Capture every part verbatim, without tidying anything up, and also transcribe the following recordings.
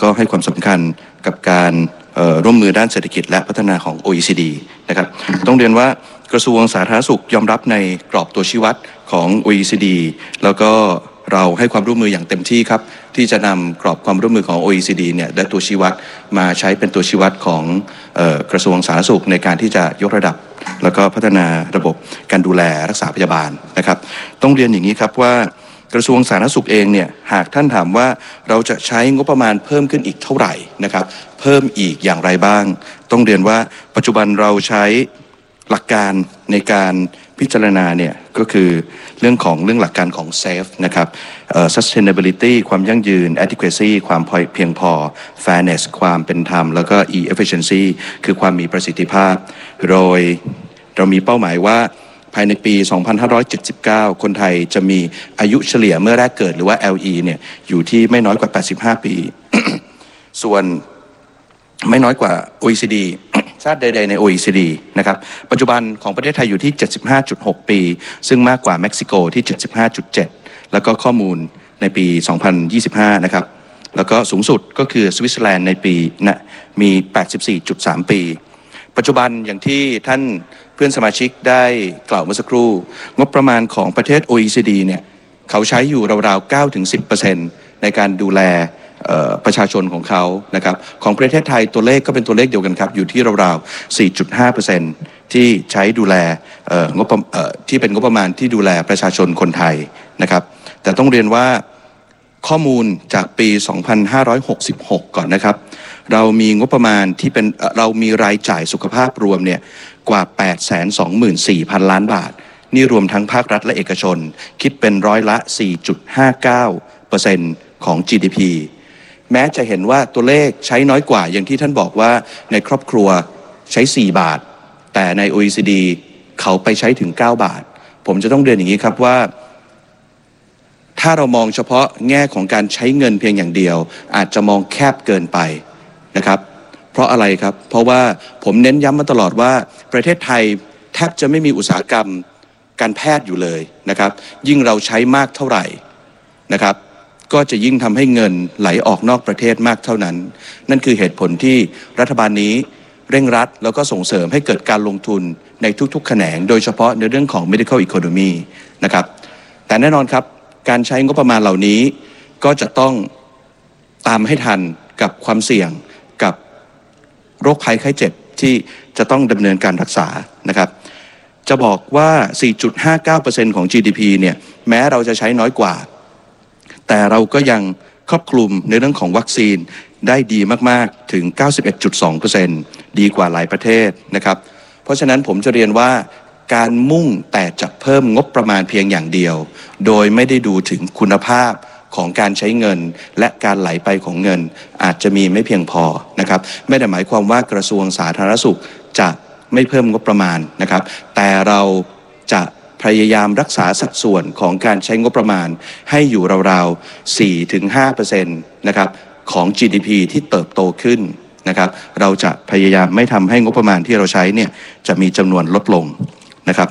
ก็ให้ความสำคัญกับการร่วมมือด้านเศรษฐกิจและพัฒนาของ โอ อี ซี ดี นะครับต้องเรียนว่ากระทรวงสาธารณสุขยอมรับในกรอบตัวชี้วัดของ โอ อี ซี ดี แล้วก็เราให้ความร่วมมืออย่างเต็มที่ครับที่จะนำกรอบความร่วมมือของ โอ อี ซี ดี เนี่ยและตัวชี้วัดมาใช้เป็นตัวชี้วัดของเอ่อกระทรวงสาธารณสุขในการที่จะยกระดับแล้วก็พัฒนาระบบการดูแลรักษาพยาบาลนะครับต้องเรียนอย่างนี้ครับว่ากระทรวงสาธารณสุขเองเนี่ยหากท่านถามว่าเราจะใช้งบประมาณเพิ่มขึ้นอีกเท่าไหร่นะครับเพิ่มอีกอย่างไรบ้างต้องเรียนว่าปัจจุบันเราใช้หลักการในการพิจารณาเนี่ยก็คือเรื่องของเรื่องหลักการของ เซฟ นะครับ uh, sustainability ความยั่งยืน adequacy ความเพียงพอ fairness ความเป็นธรรมแล้วก็ e efficiency คือความมีประสิทธิภาพโดยเรามีเป้าหมายว่าภายในปี สองพันห้าร้อยเจ็ดสิบเก้า คนไทยจะมีอายุเฉลี่ยเมื่อแรกเกิดหรือว่า แอล อี เนี่ยอยู่ที่ไม่น้อยกว่าแปดสิบห้าปี ส่วนไม่น้อยกว่า โอ อี ซี ดี ชาติใดๆใน โอ อี ซี ดี นะครับปัจจุบันของประเทศไทยอยู่ที่ เจ็ดสิบห้าจุดหก ปีซึ่งมากกว่าเม็กซิโกที่ เจ็ดสิบห้าจุดเจ็ด แล้วก็ข้อมูลในปี สองพันยี่สิบห้า นะครับแล้วก็สูงสุดก็คือสวิตเซอร์แลนด์ในปีนะมี แปดสิบสี่จุดสาม ปีปัจจุบันอย่างที่ท่านเพื่อนสมาชิกได้กล่าวเมื่อสักครู่งบประมาณของประเทศ โอ อี ซี ดี เนี่ยเขาใช้อยู่ราวๆ เก้าถึงสิบเปอร์เซ็นต์ ในการดูแลประชาชนของเขานะครับของประเทศไทยตัวเลขก็เป็นตัวเลขเดียวกันครับอยู่ที่ราวๆ สี่จุดห้าเปอร์เซ็นต์ ที่ใช้ดูแลงบที่เป็นงบประมาณที่ดูแลประชาชนคนไทยนะครับแต่ต้องเรียนว่าข้อมูลจากปี สองพันห้าร้อยหกสิบหก ก่อนนะครับเรามีงบประมาณที่เป็นเรามีรายจ่ายสุขภาพรวมเนี่ยกว่า แปดแสนสองหมื่นสี่พัน ล้านบาทนี่รวมทั้งภาครัฐและเอกชนคิดเป็นร้อยละ สี่จุดห้าเก้าเปอร์เซ็นต์ ของ จี ดี พี แม้จะเห็นว่าตัวเลขใช้น้อยกว่าอย่างที่ท่านบอกว่าในครอบครัวใช้สี่บาทแต่ใน โอ อี ซี ดี เขาไปใช้ถึงเก้าบาทผมจะต้องเรียนอย่างนี้ครับว่าถ้าเรามองเฉพาะแง่ของการใช้เงินเพียงอย่างเดียวอาจจะมองแคบเกินไปนะครับเพราะอะไรครับเพราะว่าผมเน้นย้ำมาตลอดว่าประเทศไทยแทบจะไม่มีอุตสาหกรรมการแพทย์อยู่เลยนะครับยิ่งเราใช้มากเท่าไหร่นะครับก็จะยิ่งทำให้เงินไหลออกนอกประเทศมากเท่านั้นนั่นคือเหตุผลที่รัฐบาลนี้เร่งรัดแล้วก็ส่งเสริมให้เกิดการลงทุนในทุกๆแขนงโดยเฉพาะในเรื่องของ medical economy นะครับแต่แน่นอนครับการใช้งบประมาณเหล่านี้ก็จะต้องตามให้ทันกับความเสี่ยงกับโรคภัยไข้เจ็บที่จะต้องดำเนินการรักษานะครับจะบอกว่า สี่จุดห้าเก้าเปอร์เซ็นต์ ของ จี ดี พี เนี่ยแม้เราจะใช้น้อยกว่าแต่เราก็ยังครอบคลุมในเรื่องของวัคซีนได้ดีมากๆถึง เก้าสิบเอ็ดจุดสองเปอร์เซ็นต์ ดีกว่าหลายประเทศนะครับเพราะฉะนั้นผมจะเรียนว่าการมุ่งแต่จะเพิ่มงบประมาณเพียงอย่างเดียวโดยไม่ได้ดูถึงคุณภาพของการใช้เงินและการไหลไปของเงินอาจจะมีไม่เพียงพอนะครับไม่ได้หมายความว่ากระทรวงสาธารณสุขจะไม่เพิ่มงบประมาณนะครับแต่เราจะพยายามรักษาสัดส่วนของการใช้งบประมาณให้อยู่ราวๆ สี่ถึงห้าเปอร์เซ็นต์ นะครับของ จี ดี พี ที่เติบโตขึ้นนะครับเราจะพยายามไม่ทำให้งบประมาณที่เราใช้เนี่ยจะมีจำนวนลดลงนะครับ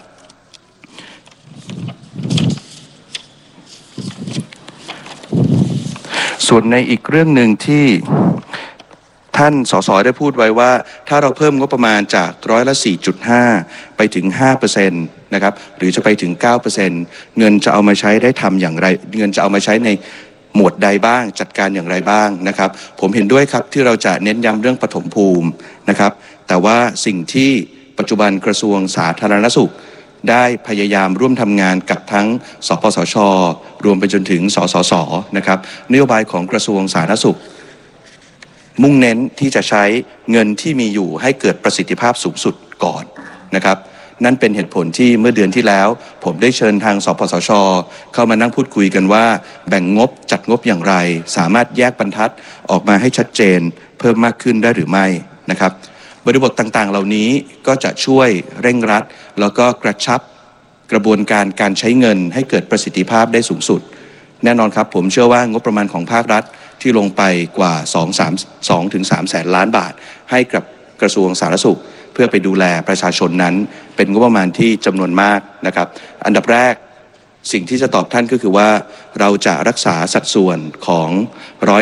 ส่วนในอีกเรื่องหนึ่งที่ท่านสสได้พูดไว้ว่าถ้าเราเพิ่มงบประมาณจากร้อยละ สี่จุดห้า ไปถึง ห้าเปอร์เซ็นต์ นะครับหรือจะไปถึง เก้าเปอร์เซ็นต์ เงินจะเอามาใช้ได้ทำอย่างไรเงินจะเอามาใช้ในหมวดใดบ้างจัดการอย่างไรบ้างนะครับผมเห็นด้วยครับที่เราจะเน้นย้ำเรื่องปฐมภูมินะครับแต่ว่าสิ่งที่ปัจจุบันกระทรวงสาธารณสุขได้พยายามร่วมทำงานกับทั้งสปสช.รวมไปจนถึงสสส.นะครับนโยบายของกระทรวงสาธารณสุขมุ่งเน้นที่จะใช้เงินที่มีอยู่ให้เกิดประสิทธิภาพสูงสุดก่อนนะครับนั่นเป็นเหตุผลที่เมื่อเดือนที่แล้วผมได้เชิญทางสปสช.เข้ามานั่งพูดคุยกันว่าแบ่งงบจัดงบอย่างไรสามารถแยกบรรทัดออกมาให้ชัดเจนเพิ่มมากขึ้นได้หรือไม่นะครับบริบทต่างๆเหล่านี้ก็จะช่วยเร่งรัดแล้วก็กระชับกระบวนการการใช้เงินให้เกิดประสิทธิภาพได้สูงสุดแน่นอนครับผมเชื่อว่างบประมาณของภาครัฐที่ลงไปกว่าสองถึงสามแสนล้านบาทให้กับกระทรวงสาธารณสุขเพื่อไปดูแลประชาชนนั้นเป็นงบประมาณที่จำนวนมากนะครับอันดับแรกสิ่งที่จะตอบท่านก็คือว่าเราจะรักษาสัดส่วนของร้อยละ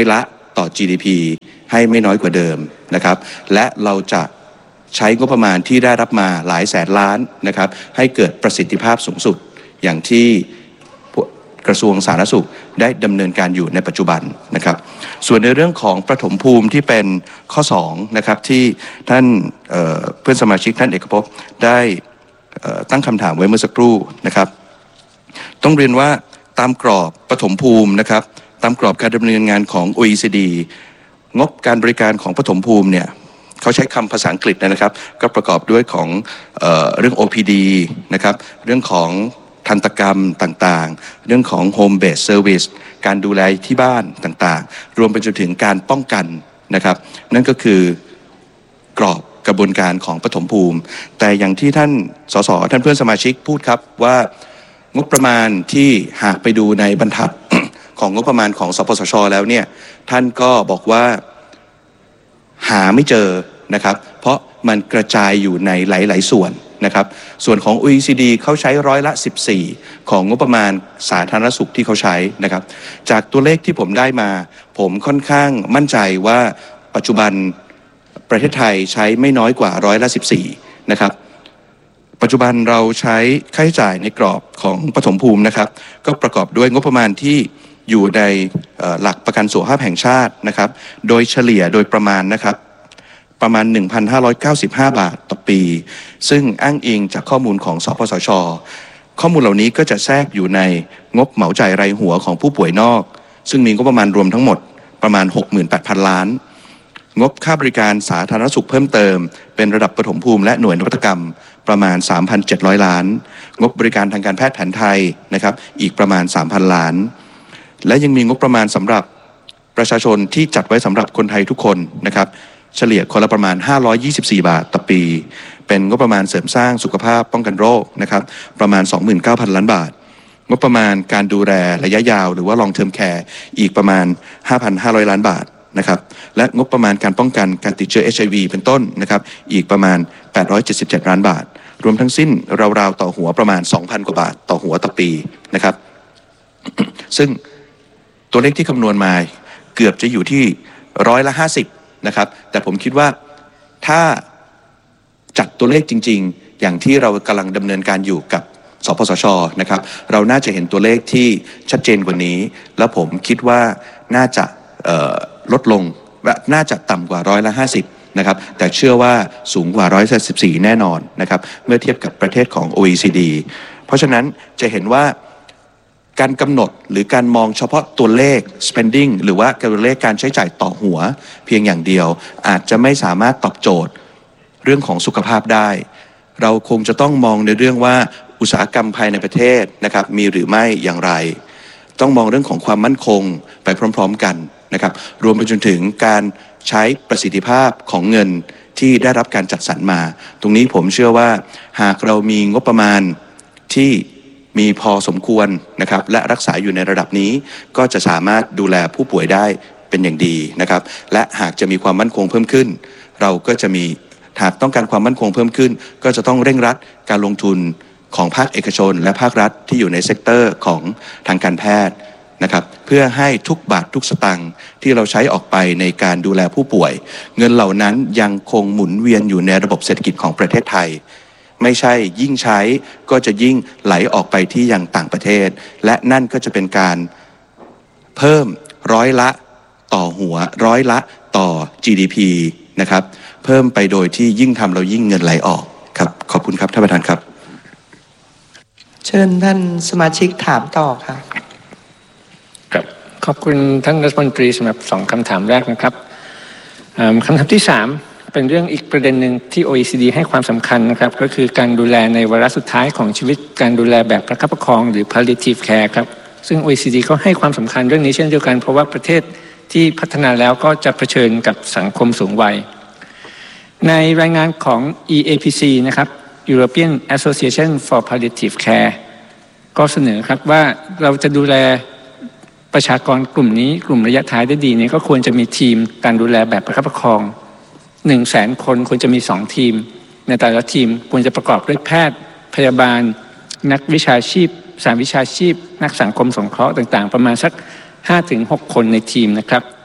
ต่อ จี ดี พี ให้ไม่น้อยกว่าเดิมนะครับและเราจะใช้งบประมาณที่ได้รับมาหลายแสนล้านนะครับให้เกิดประสิทธิภาพสูงสุดอย่างที่กระทรวงสาธารณสุขได้ดำเนินการอยู่ในปัจจุบันนะครับส่วนในเรื่องของประถมภูมิที่เป็นข้อสองนะครับที่ท่าน เ, เพื่อนสมาชิกท่านเอกภพได้ตั้งคำถามไว้เมื่อสักครู่นะครับต้องเรียนว่าตามกรอบประถมภูมินะครับตามกรอบการดำเนินงานของ โอ อี ซี ดี งบการบริการของประถมภูมิเนี่ยเขาใช้คำภาษาอังกฤษนะครับก็ประกอบด้วยของเอ่อเรื่อง โอ พี ดี นะครับเรื่องของทันตกรรมต่างๆเรื่องของ Home Based Service การดูแลที่บ้านต่างๆรวมไปจนถึงการป้องกันนะครับนั่นก็คือกรอบกระบวนการของปฐมภูมิแต่อย่างที่ท่านสสท่านเพื่อนสมาชิกพูดครับว่างบประมาณที่หากไปดูในบรรทัด ของงบประมาณของสปสช.แล้วเนี่ยท่านก็บอกว่าหาไม่เจอนะครับเพราะมันกระจายอยู่ในหลายๆส่วนนะครับส่วนของ โอ อี ซี ดี เขาใช้ร้อยละสิบสี่ของงบประมาณสาธารณสุขที่เขาใช้นะครับจากตัวเลขที่ผมได้มาผมค่อนข้างมั่นใจว่าปัจจุบันประเทศไทยใช้ไม่น้อยกว่าร้อยละสิบสี่นะครับปัจจุบันเราใช้ค่าใช้จ่ายในกรอบของปฐมภูมินะครับก็ประกอบด้วยงบประมาณที่อยู่ในหลักประกันสุขภาพแห่งชาตินะครับโดยเฉลี่ยโดยประมาณนะครับประมาณ หนึ่งพันห้าร้อยเก้าสิบห้า บาทต่อปีซึ่งอ้างอิงจากข้อมูลของสปสช.ข้อมูลเหล่านี้ก็จะแทรกอยู่ในงบเหมาจ่ายรายหัวของผู้ป่วยนอกซึ่งมีงบประมาณรวมทั้งหมดประมาณ หกหมื่นแปดพัน ล้านงบค่าบริการสาธารณสุขเพิ่มเติมเป็นระดับปฐมภูมิและหน่วยนวัตกรรมประมาณ สามพันเจ็ดร้อย ล้านงบบริการทางการแพทย์แผนไทยนะครับอีกประมาณ สามพัน ล้านและยังมีงบประมาณสำหรับประชาชนที่จัดไว้สำหรับคนไทยทุกคนนะครับเฉลี่ยคนละประมาณห้าร้อยยี่สิบสี่บาทต่อปีเป็นงบประมาณเสริมสร้างสุขภาพป้องกันโรคนะครับประมาณ สองหมื่นเก้าพัน ล้านบาทงบประมาณการดูแลระยะยาวหรือว่า long term care อีกประมาณ ห้าพันห้าร้อย ล้านบาทนะครับและงบประมาณการป้องกันการติดเชื้อ เอช ไอ วี เป็นต้นนะครับอีกประมาณแปดร้อยเจ็ดสิบเจ็ดล้านบาทรวมทั้งสิ้นราวๆต่อหัวประมาณ สองพัน กว่าบาทต่อหัวต่อปีนะครับ ซึ่งตัวเลขที่คำนวณมาเกือบจะอยู่ที่ร้อยละห้าสิบนะครับแต่ผมคิดว่าถ้าจัดตัวเลขจริงๆอย่างที่เรากำลังดำเนินการอยู่กับสปสช.นะครับเราน่าจะเห็นตัวเลขที่ชัดเจนกว่านี้แล้วผมคิดว่าน่าจะลดลงและน่าจะต่ำกว่าร้อยละห้าสิบนะครับแต่เชื่อว่าสูงกว่าร้อยละสิบสี่แน่นอนนะครับเมื่อเทียบกับประเทศของ โอ อี ซี ดี เพราะฉะนั้นจะเห็นว่าการกำหนดหรือการมองเฉพาะตัวเลข spending หรือว่าตัวเลขการใช้จ่ายต่อหัวเพียงอย่างเดียวอาจจะไม่สามารถตอบโจทย์เรื่องของสุขภาพได้เราคงจะต้องมองในเรื่องว่าอุตสาหกรรมภายในประเทศนะครับมีหรือไม่อย่างไรต้องมองเรื่องของความมั่นคงไปพร้อมๆกันนะครับรวมไปจนถึงการใช้ประสิทธิภาพของเงินที่ได้รับการจัดสรรมาตรงนี้ผมเชื่อว่าหากเรามีงบประมาณที่มีพอสมควรนะครับและรักษาอยู่ในระดับนี้ก็จะสามารถดูแลผู้ป่วยได้เป็นอย่างดีนะครับและหากจะมีความมั่นคงเพิ่มขึ้นเราก็จะมีหากต้องการความมั่นคงเพิ่มขึ้นก็จะต้องเร่งรัดการลงทุนของภาคเอกชนและภาครัฐที่อยู่ในเซกเตอร์ของทางการแพทย์นะครับเพื่อให้ทุกบาททุกสตางค์ที่เราใช้ออกไปในการดูแลผู้ป่วยเงินเหล่านั้นยังคงหมุนเวียนอยู่ในระบบเศรษฐกิจของประเทศไทยไม่ใช่ยิ่งใช้ก็จะยิ่งไหลออกไปที่ยังต่างประเทศและนั่นก็จะเป็นการเพิ่มร้อยละต่อหัวร้อยละต่อ จี ดี พี นะครับเพิ่มไปโดยที่ยิ่งทำเรายิ่งเงินไหลออกครับขอบคุณครับท่านประธานครับเชิญท่านสมาชิกถามต่อค่ะครับขอบคุณท่านรัฐมนตรีสำหรับสองคำถามแรกนะครับคำถามที่สามเป็นเรื่องอีกประเด็นหนึ่งที่ โอ อี ซี ดี ให้ความสำคัญนะครับก็คือการดูแลในวาระสุดท้ายของชีวิตการดูแลแบบประคับประคองหรือ palliative care ครับซึ่ง โอ อี ซี ดี ก็ให้ความสำคัญเรื่องนี้เช่นเดียวกันเพราะว่าประเทศที่พัฒนาแล้วก็จะเผชิญกับสังคมสูงวัยในรายงานของ อี เอ พี ซี นะครับ European Association for Palliative Care ก็เสนอครับว่าเราจะดูแลประชากรกลุ่มนี้กลุ่มระยะท้ายได้ดีเนี่ยก็ควรจะมีทีมการดูแลแบบประคับประคองหนึ่งแสนคนควรจะมีสองทีมในแต่ละทีมควรจะประกอบด้วยแพทย์พยาบาลนักวิชาชีพสายวิชาชีพนักสังคมสงเคราะห์ต่างๆประมาณสัก ห้าถึงหก คนในทีมนะครับ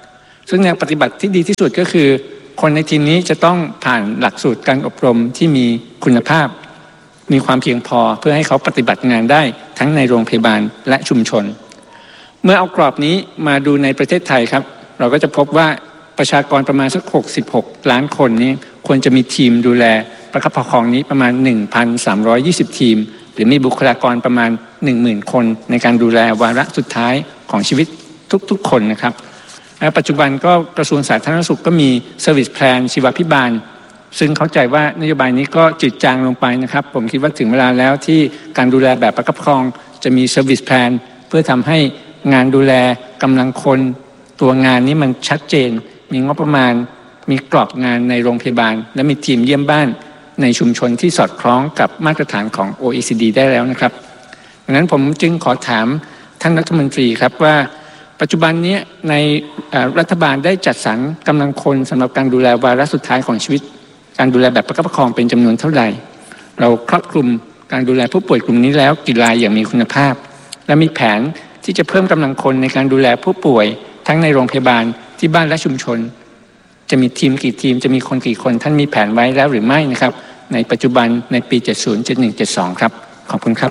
ซึ่งแนวปฏิบัติที่ดีที่สุดก็คือคนในทีมนี้จะต้องผ่านหลักสูตรการอบรมที่มีคุณภาพมีความเพียงพอเพื่อให้เขาปฏิบัติงานได้ทั้งในโรงพยาบาลและชุมชนเมื่อเอากรอบนี้มาดูในประเทศไทยครับเราก็จะพบว่าประชากรประมาณสักหกสิบหกล้านคนนี้ควรจะมีทีมดูแลประคับประคองนี้ประมาณ หนึ่งพันสามร้อยยี่สิบ ทีมหรือมีบุคลากรประมาณ หนึ่งหมื่น คนในการดูแลวาระสุดท้ายของชีวิตทุกๆคนนะครับและปัจจุบันก็กระทรวงสาธารณสุขก็มี Service Plan ชีวพิบาลซึ่งเข้าใจว่านโยบายนี้ก็จืดจางลงไปนะครับผมคิดว่าถึงเวลาแล้วที่การดูแลแบบประคับประคองจะมี Service Plan เพื่อทำให้งานดูแลกำลังคนตัวงานนี้มันชัดเจนมีงบประมาณมีกรอบงานในโรงพยาบาลและมีทีมเยี่ยมบ้านในชุมชนที่สอดคล้องกับมาตรฐานของ โอ อี ซี ดี ได้แล้วนะครับดังนั้นผมจึงขอถามท่านรัฐมนตรีครับว่าปัจจุบันนี้ในรัฐบาลได้จัดสรรกำลังคนสำหรับการดูแลวาระสุดท้ายของชีวิตการดูแลแบบประคับประคองเป็นจำนวนเท่าไหร่เราครอบคลุมการดูแลผู้ป่วยกลุ่มนี้แล้วกี่รายอย่างมีคุณภาพและมีแผนที่จะเพิ่มกำลังคนในการดูแลผู้ป่วยทั้งในโรงพยาบาลที่บ้านและชุมชนจะมีทีมกี่ทีมจะมีคนกี่คนท่านมีแผนไว้แล้วหรือไม่นะครับในปัจจุบันในปีเจ็ดสิบ เจ็ดสิบเอ็ด เจ็ดสิบสองครับขอบคุณครับ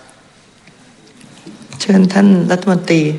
เชิญท่านรัฐมนตรี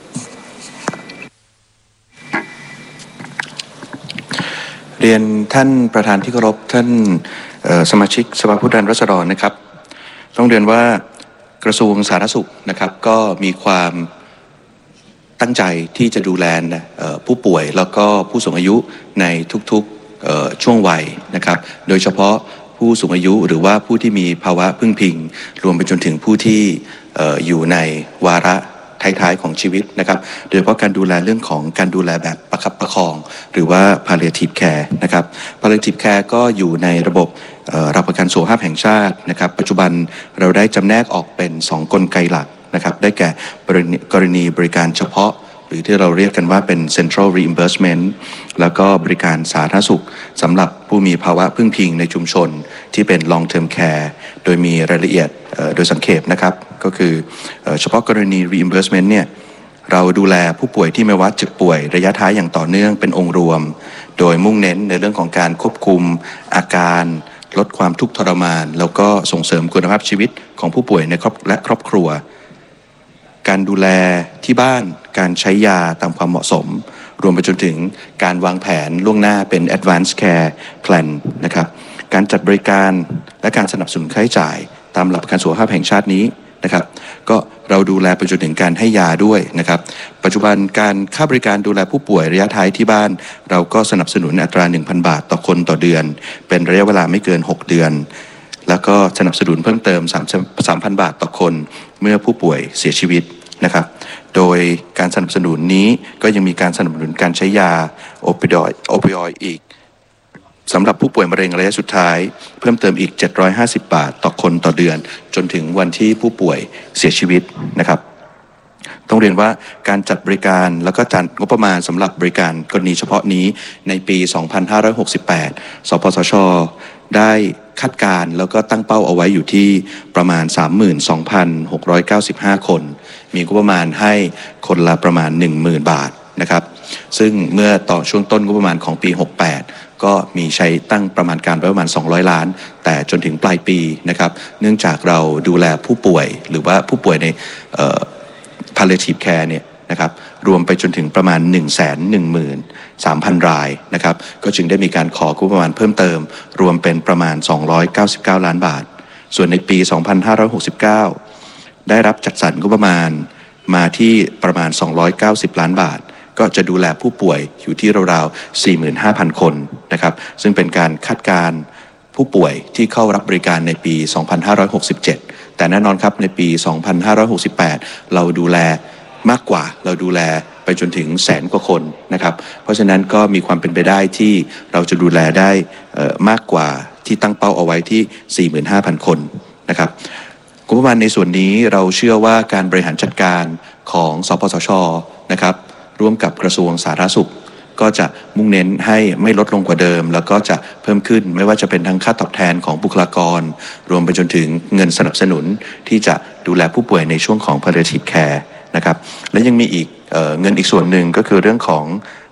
เรียนท่านประธานที่เคารพท่านสมาชิกสภาผู้แทนราษฎรนะครับต้องเรียนว่ากระทรวงสาธารณสุขนะครับก็มีความตั้งใจที่จะดูแลผู้ป่วยแล้วก็ผู้สูงอายุในทุกๆช่วงวัยนะครับโดยเฉพาะผู้สูงอายุหรือว่าผู้ที่มีภาวะพึ่งพิงรวมไปจนถึงผู้ที่อยู่ในวาระท้ายๆของชีวิตนะครับโดยเฉพาะการดูแลเรื่องของการดูแลแบบประคับประคองหรือว่า palliative care นะครับ palliative care ก็อยู่ในระบบหลักประกันสุขภาพแห่งชาตินะครับปัจจุบันเราได้จำแนกออกเป็นสองกลไกหลักนะครับได้แก่กรณีบริการเฉพาะหรือที่เราเรียกกันว่าเป็น central reimbursement แล้วก็บริการสาธารณสุขสำหรับผู้มีภาวะพึ่งพิงในชุมชนที่เป็น long term care โดยมีรายละเอียดโดยสังเขปนะครับก็คือเฉพาะกรณี reimbursement เนี่ยเราดูแลผู้ป่วยที่ไม่ว่าเจ็บป่วยระยะท้ายอย่างต่อเนื่องเป็นองค์รวมโดยมุ่งเน้นในเรื่องของการควบคุมอาการลดความทุกข์ทรมานแล้วก็ส่งเสริมคุณภาพชีวิตของผู้ป่วยในครอบและครอบครัวการดูแลที่บ้านการใช้ยาตามความเหมาะสมรวมไปจนถึงการวางแผนล่วงหน้าเป็น advanced care plan นะครับการจัดบริการและการสนับสนุนค่าใช้จ่ายตามหลักประกันสุขภาพแห่งชาตินี้นะครับก็เราดูแลไปจนถึงการให้ยาด้วยนะครับปัจจุบันการค่าบริการดูแลผู้ป่วยระยะท้ายที่บ้านเราก็สนับสนุนอัตรา หนึ่งพัน บาทต่อคนต่อเดือนเป็นระยะเวลาไม่เกินหกเดือนแล้วก็สนับสนุนเพิ่มเติมสามพัน บาทต่อคนเมื่อผู้ป่วยเสียชีวิตนะครับโดยการสนับสนุนนี้ก็ยังมีการสนับสนุนการใช้ยาโอปิออยด์โอปิออยด์อีกสำหรับผู้ป่วยมะเร็งระยะสุดท้ายเพิ่มเติมอีกเจ็ดร้อยห้าสิบบาทต่อคนต่อเดือนจนถึงวันที่ผู้ป่วยเสียชีวิตนะครับต้องเรียนว่าการจัดบริการแล้วก็จัดงบประมาณสำหรับบริการกรณีเฉพาะนี้ในปีสองพันห้าร้อยหกสิบแปดสปสช.ได้คาดการแล้วก็ตั้งเป้าเอาไว้อยู่ที่ประมาณ สามหมื่นสองพันหกร้อยเก้าสิบห้า คนมีงบประมาณให้คนละประมาณ หนึ่งหมื่น บาทนะครับซึ่งเมื่อต่อช่วงต้นงบประมาณของปีหกสิบแปดก็มีใช้ตั้งประมาณการไว้ประมาณสองร้อยล้านแต่จนถึงปลายปีนะครับเนื่องจากเราดูแลผู้ป่วยหรือว่าผู้ป่วยในเอ่อ palliative care เนี่ยนะครับรวมไปจนถึงประมาณ หนึ่งแสนหนึ่งหมื่นสามพัน รายนะครับก็จึงได้มีการของบประมาณเพิ่มเติมรวมเป็นประมาณสองร้อยเก้าสิบเก้าล้านบาทส่วนในปีสองพันห้าร้อยหกสิบเก้าได้รับจัดสรรงบประมาณมาที่ประมาณสองร้อยเก้าสิบล้านบาทก็จะดูแลผู้ป่วยอยู่ที่ราวๆ สี่หมื่นห้าพัน คนนะครับซึ่งเป็นการคาดการณ์ผู้ป่วยที่เข้ารับบริการในปีสองพันห้าร้อยหกสิบเจ็ดแต่แน่นอนครับในปีสองพันห้าร้อยหกสิบแปดเราดูแลมากกว่าเราดูแลไปจนถึงแสนกว่าคนนะครับเพราะฉะนั้นก็มีความเป็นไปได้ที่เราจะดูแลได้มากกว่าที่ตั้งเป้าเอาไว้ที่ สี่หมื่นห้าพัน คนนะครับงบประมาณในส่วนนี้เราเชื่อว่าการบริหารจัดการของสปสช.นะครับร่วมกับกระทรวงสาธารณสุขก็จะมุ่งเน้นให้ไม่ลดลงกว่าเดิมแล้วก็จะเพิ่มขึ้นไม่ว่าจะเป็นทั้งค่าตอบแทนของบุคลากรรวมไปจนถึงเงินสนับสนุนที่จะดูแลผู้ป่วยในช่วงของ palliative care นะครับและยังมีอีก เอ่อ เงินอีกส่วนหนึ่งก็คือเรื่องของ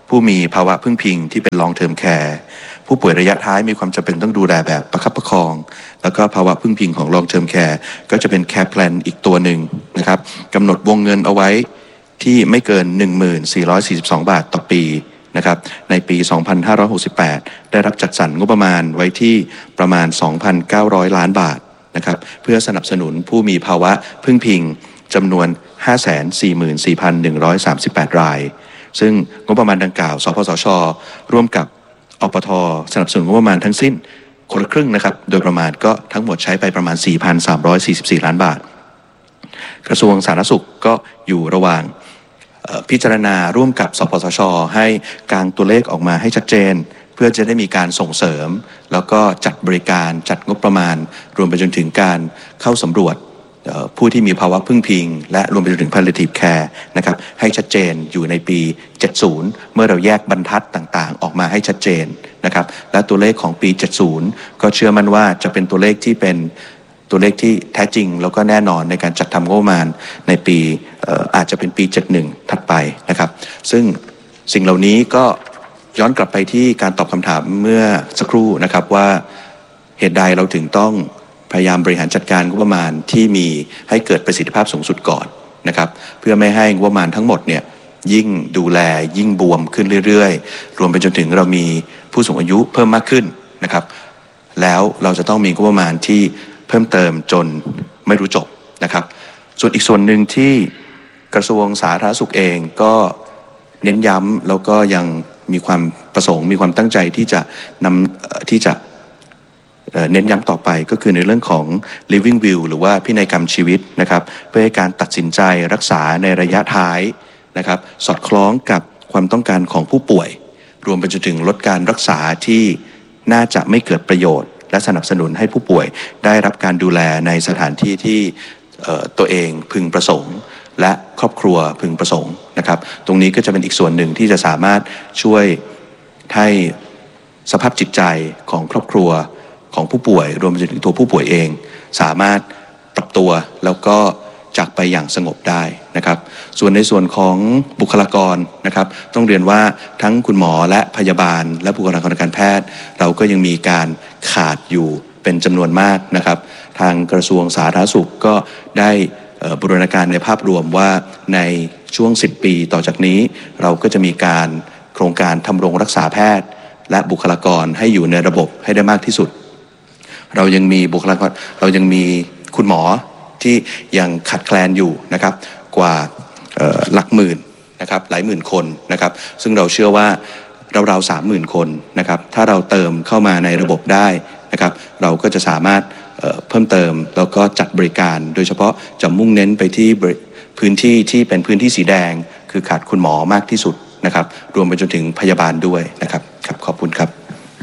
ผู้มีภาวะพึ่งพิงที่เป็น long term care ผู้ป่วยระยะท้ายมีความจำเป็นต้องดูแลแบบประคับประคองแล้วก็ภาวะพึ่งพิงของ long term care ก็จะเป็น care plan อีกตัวหนึ่งนะครับกำหนดวงเงินเอาไว้ที่ไม่เกิน หนึ่งหมื่นสี่ร้อยสี่สิบสอง บาทต่อปีนะครับในปี สองพันห้าร้อยหกสิบแปด ได้รับจัดสรรงบประมาณไว้ที่ประมาณ สองพันเก้าร้อย ล้านบาทนะครับเพื่อสนับสนุนผู้มีภาวะพึ่งพิงจำนวน ห้าแสนสี่หมื่นสี่พันหนึ่งร้อยสามสิบแปด รายซึ่งงบประมาณดังกล่าวสปสช.ร่วมกับอปท.สนับสนุนงบประมาณทั้งสิ้นคนละครึ่งนะครับโดยประมาณก็ทั้งหมดใช้ไปประมาณ สี่พันสามร้อยสี่สิบสี่ ล้านบาทกระทรวงสาธารณสุขก็อยู่ระหว่างพิจารณาร่วมกับสปสช.ให้กางตัวเลขออกมาให้ชัดเจนเพื่อจะได้มีการส่งเสริมแล้วก็จัดบริการจัดงบประมาณรวมไปจนถึงการเข้าสำรวจผู้ที่มีภาวะพึ่งพิงและรวมไปจนถึง palliative care นะครับให้ชัดเจนอยู่ในปี เจ็ดสิบ เมื่อเราแยกบรรทัดต่างๆออกมาให้ชัดเจนนะครับและตัวเลขของปี เจ็ดสิบ ก็เชื่อมั่นว่าจะเป็นตัวเลขที่เป็นตัวเลขที่แท้จริงแล้วก็แน่นอนในการจัดทำงบประมาณในปี เอ่อ อาจจะเป็นปี เจ็ดสิบเอ็ด ถัดไปนะครับซึ่งสิ่งเหล่านี้ก็ย้อนกลับไปที่การตอบคำถามเมื่อสักครู่นะครับว่าเหตุใดเราถึงต้องพยายามบริหารจัดการงบประมาณที่มีให้เกิดประสิทธิภาพสูงสุดก่อนนะครับเพื่อไม่ให้งบประมาณทั้งหมดเนี่ยยิ่งดูแลยิ่งบวมขึ้นเรื่อยๆรวมไปจนถึงเรามีผู้สูงอายุเพิ่มมากขึ้นนะครับแล้วเราจะต้องมีงบประมาณที่เพิ่มเติมจนไม่รู้จบนะครับส่วนอีกส่วนหนึ่งที่กระทรวงสาธารณสุขเองก็เน้นย้ำแล้วก็ยังมีความประสงค์มีความตั้งใจที่จะนำที่จะเน้นย้ำต่อไปก็คือในเรื่องของ living will หรือว่าพินัยกรรมชีวิตนะครับเพื่อให้การตัดสินใจรักษาในระยะท้ายนะครับสอดคล้องกับความต้องการของผู้ป่วยรวมไปจนถึงลดการรักษาที่น่าจะไม่เกิดประโยชน์และสนับสนุนให้ผู้ป่วยได้รับการดูแลในสถานที่ที่ตัวเองพึงประสงค์และครอบครัวพึงประสงค์นะครับตรงนี้ก็จะเป็นอีกส่วนหนึ่งที่จะสามารถช่วยให้สภาพจิตใจของครอบครัวของผู้ป่วยรวมไปถึงตัวผู้ป่วยเองสามารถปรับตัวแล้วก็จากไปอย่างสงบได้นะครับส่วนในส่วนของบุคลากรนะครับต้องเรียนว่าทั้งคุณหมอและพยาบาลและบุคลากรทางการแพทย์เราก็ยังมีการขาดอยู่เป็นจำนวนมากนะครับทางกระทรวงสาธารณสุขก็ได้บูรณาการในภาพรวมว่าในช่วงสิบปีต่อจากนี้เราก็จะมีการโครงการทำรงรักษาแพทย์และบุคลากรให้อยู่ในระบบให้ได้มากที่สุดเรายังมีบุคลากรเรายังมีคุณหมอที่ยังขาดแคลนอยู่นะครับกว่าหลักหมื่นนะครับหลายหมื่นคนนะครับซึ่งเราเชื่อว่าเราๆ สามหมื่น คนนะครับถ้าเราเติมเข้ามาในระบบได้นะครับเราก็จะสามารถเอ่อเพิ่มเติมแล้วก็จัดบริการโดยเฉพาะจะมุ่งเน้นไปที่พื้นที่ที่เป็นพื้นที่สีแดงคือขาดคุณหมอมากที่สุดนะครับรวมไปจนถึงพยาบาลด้วยนะครับครับขอบคุณครับ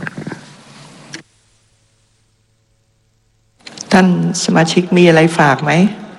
ท่านสมาชิกมีอะไรฝากไหม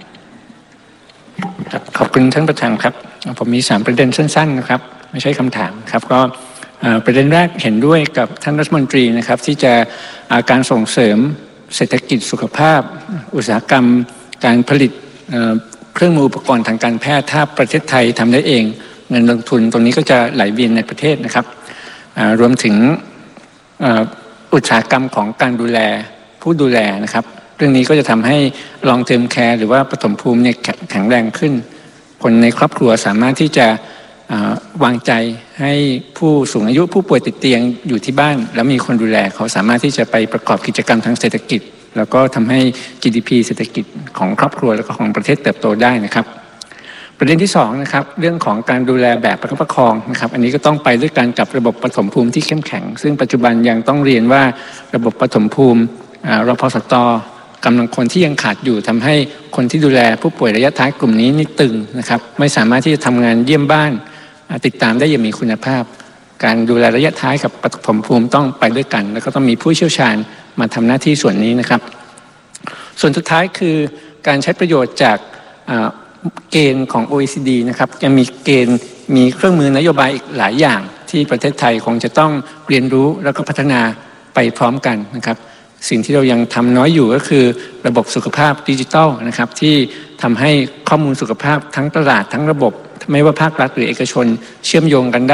ครับขอบคุณท่านประธานครับผมมีสามประเด็นสั้นๆนะครับไม่ใช่คำถามครับก็ประเด็นแรกเห็นด้วยกับท่านรัฐมนตรีนะครับที่จะการส่งเสริมเศรษฐกิจสุขภาพอุตสาหกรรมการผลิตเครื่องมืออุปกรณ์ทางการแพทย์ถ้าประเทศไทยทำได้เองเงินลงทุนตรงนี้ก็จะไหลเวียนในประเทศนะครับรวมถึงอุตสาหกรรมของการดูแลผู้ดูแลนะครับเรื่องนี้ก็จะทำให้ long term care หรือว่าปฐมภูมิเนี่ยแข็งแรงขึ้นคนในครอบครัวสามารถที่จะวางใจให้ผู้สูงอายุผู้ป่วยติดเตียงอยู่ที่บ้านแล้วมีคนดูแลเขาสามารถที่จะไปประกอบกิจกรรมทางเศรษฐกิจแล้วก็ทำให้ จี ดี พี เศรษฐกิจของครอบครัวและก็ของประเทศเติบโตได้นะครับประเด็นที่สองนะครับเรื่องของการดูแลแบบประคับประคองนะครับอันนี้ก็ต้องไปด้วยกันกับระบบปฐมภูมิที่เข้มแข็งซึ่งปัจจุบันยังต้องเรียนว่าระบบปฐมภูมิรพสตกำลังคนที่ยังขาดอยู่ทำให้คนที่ดูแลผู้ป่วยระยะท้ายกลุ่มนี้นี่ตึงนะครับไม่สามารถที่จะทำงานเยี่ยมบ้านติดตามได้อย่างมีคุณภาพการดูแลระยะท้ายกับปฐมภูมิต้องไปด้วยกันแล้วก็ต้องมีผู้เชี่ยวชาญมาทำหน้าที่ส่วนนี้นะครับส่วนสุดท้ายคือการใช้ประโยชน์จากเกณฑ์ของ โอ อี ซี ดี นะครับยังมีเกณฑ์มีเครื่องมือนโยบายอีกหลายอย่างที่ประเทศไทยคงจะต้องเรียนรู้แล้วก็พัฒนาไปพร้อมกันนะครับสิ่งที่เรายังทำน้อยอยู่ก็คือระบบสุขภาพดิจิทัลนะครับที่ทำให้ข้อมูลสุขภาพทั้งตลาดทั้งระบบไม่ว่าภาครัฐหรือเอกชนเชื่อมโยงกันได้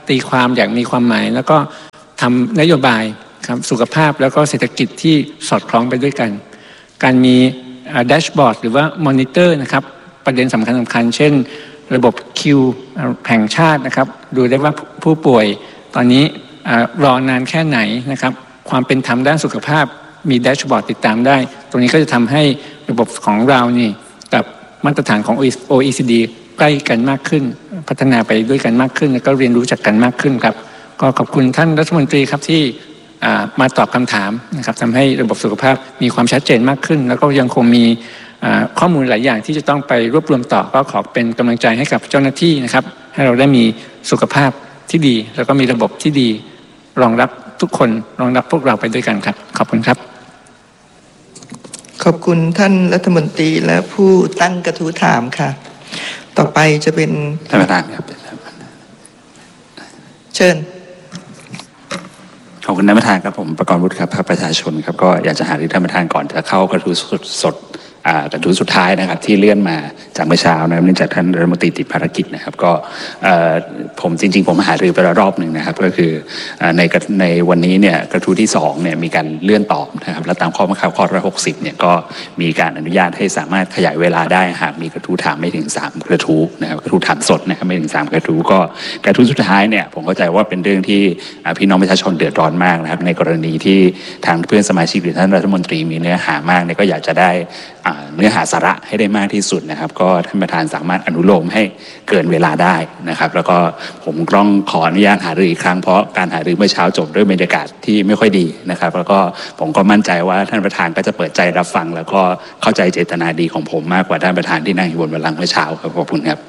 ตีความอย่างมีความหมายแล้วก็ทำนโยบายครับสุขภาพแล้วก็เศรษฐกิจที่สอดคล้องไปด้วยกันการมีแดชบอร์ดหรือว่ามอนิเตอร์นะครับประเด็นสำคัญสำคัญเช่นระบบคิวแห่งชาตินะครับดูได้ว่าผู้ป่วยตอนนี้รอนานแค่ไหนนะครับความเป็นธรรมด้านสุขภาพมีแดชบอร์ดติดตามได้ตรงนี้ก็จะทำให้ระบบของเรานี่กับมาตรฐานของ โอ อี ซี ดี ใกล้กันมากขึ้นพัฒนาไปด้วยกันมากขึ้นแล้วก็เรียนรู้จากกันมากขึ้นครับก็ขอบคุณท่านรัฐมนตรีครับที่มาตอบคำถามนะครับทำให้ระบบสุขภาพมีความชัดเจนมากขึ้นแล้วก็ยังคงมีข้อมูลหลายอย่างที่จะต้องไปรวบรวมต่อก็ขอเป็นกำลังใจให้กับเจ้าหน้าที่นะครับให้เราได้มีสุขภาพที่ดีแล้วก็มีระบบที่ดีรองรับทุกคนรองรับพวกเราไปด้วยกันครับขอบคุณครับขอบคุณท่านรัฐมนตรีและผู้ตั้งกระทู้ถามค่ะต่อไปจะเป็นท่านประธานครับเชิญขอบคุณท่านประธานครับผมประกรณ์วุฒิครับพรรคประชาชนครับก็อยากจะหาที่ท่านประธานก่อนจะเข้ากระทู้สดกระทู้สุดท้ายนะครับที่เลื่อนมาจากเมื่อเช้านะครับเนื่องจากท่านรัฐมนตรีติดภารกิจนะครับก็ผมจริงๆผมหารือไปรอบหนึ่งนะครับก็คือในในวันนี้เนี่ยกระทู้ที่สองเนี่ยมีการเลื่อนตอบนะครับและตามข้อบังคับข้อหนึ่งร้อยหกสิบเนี่ยก็มีการอนุญาตให้สามารถขยายเวลาได้หากมีกระทู้ถามไม่ถึงสามกระทู้นะครับกระทู้ถามสดนะครับไม่ถึงสามกระทู้ก็กระทู้สุดท้ายเนี่ยผมเข้าใจว่าเป็นเรื่องที่พี่น้องประชาชนเดือดร้อนมากนะครับในกรณีที่ทางเพื่อนสมาชิกหรือท่านรัฐมนตรีมีเนื้อหามากเนี่ยก็อยากจะได้เนื้อหาสาระให้ได้มากที่สุดนะครับก็ท่านประธานสามารถอนุโลมให้เกินเวลาได้นะครับแล้วก็ผมต้องขออนุญาตหารืออีกครั้งเพราะการหารือเมื่อเช้าจบด้วยบรรยากาศที่ไม่ค่อยดีนะครับแล้วก็ผมก็มั่นใจว่าท่านประธานก็จะเปิดใจรับฟังแล้วก็เข้าใจเจตนาดีของผมมากกว่าท่านประธานที่นั่งอยู่บนบัลลังก์เมื่อเช้าครับขอบคุณครับ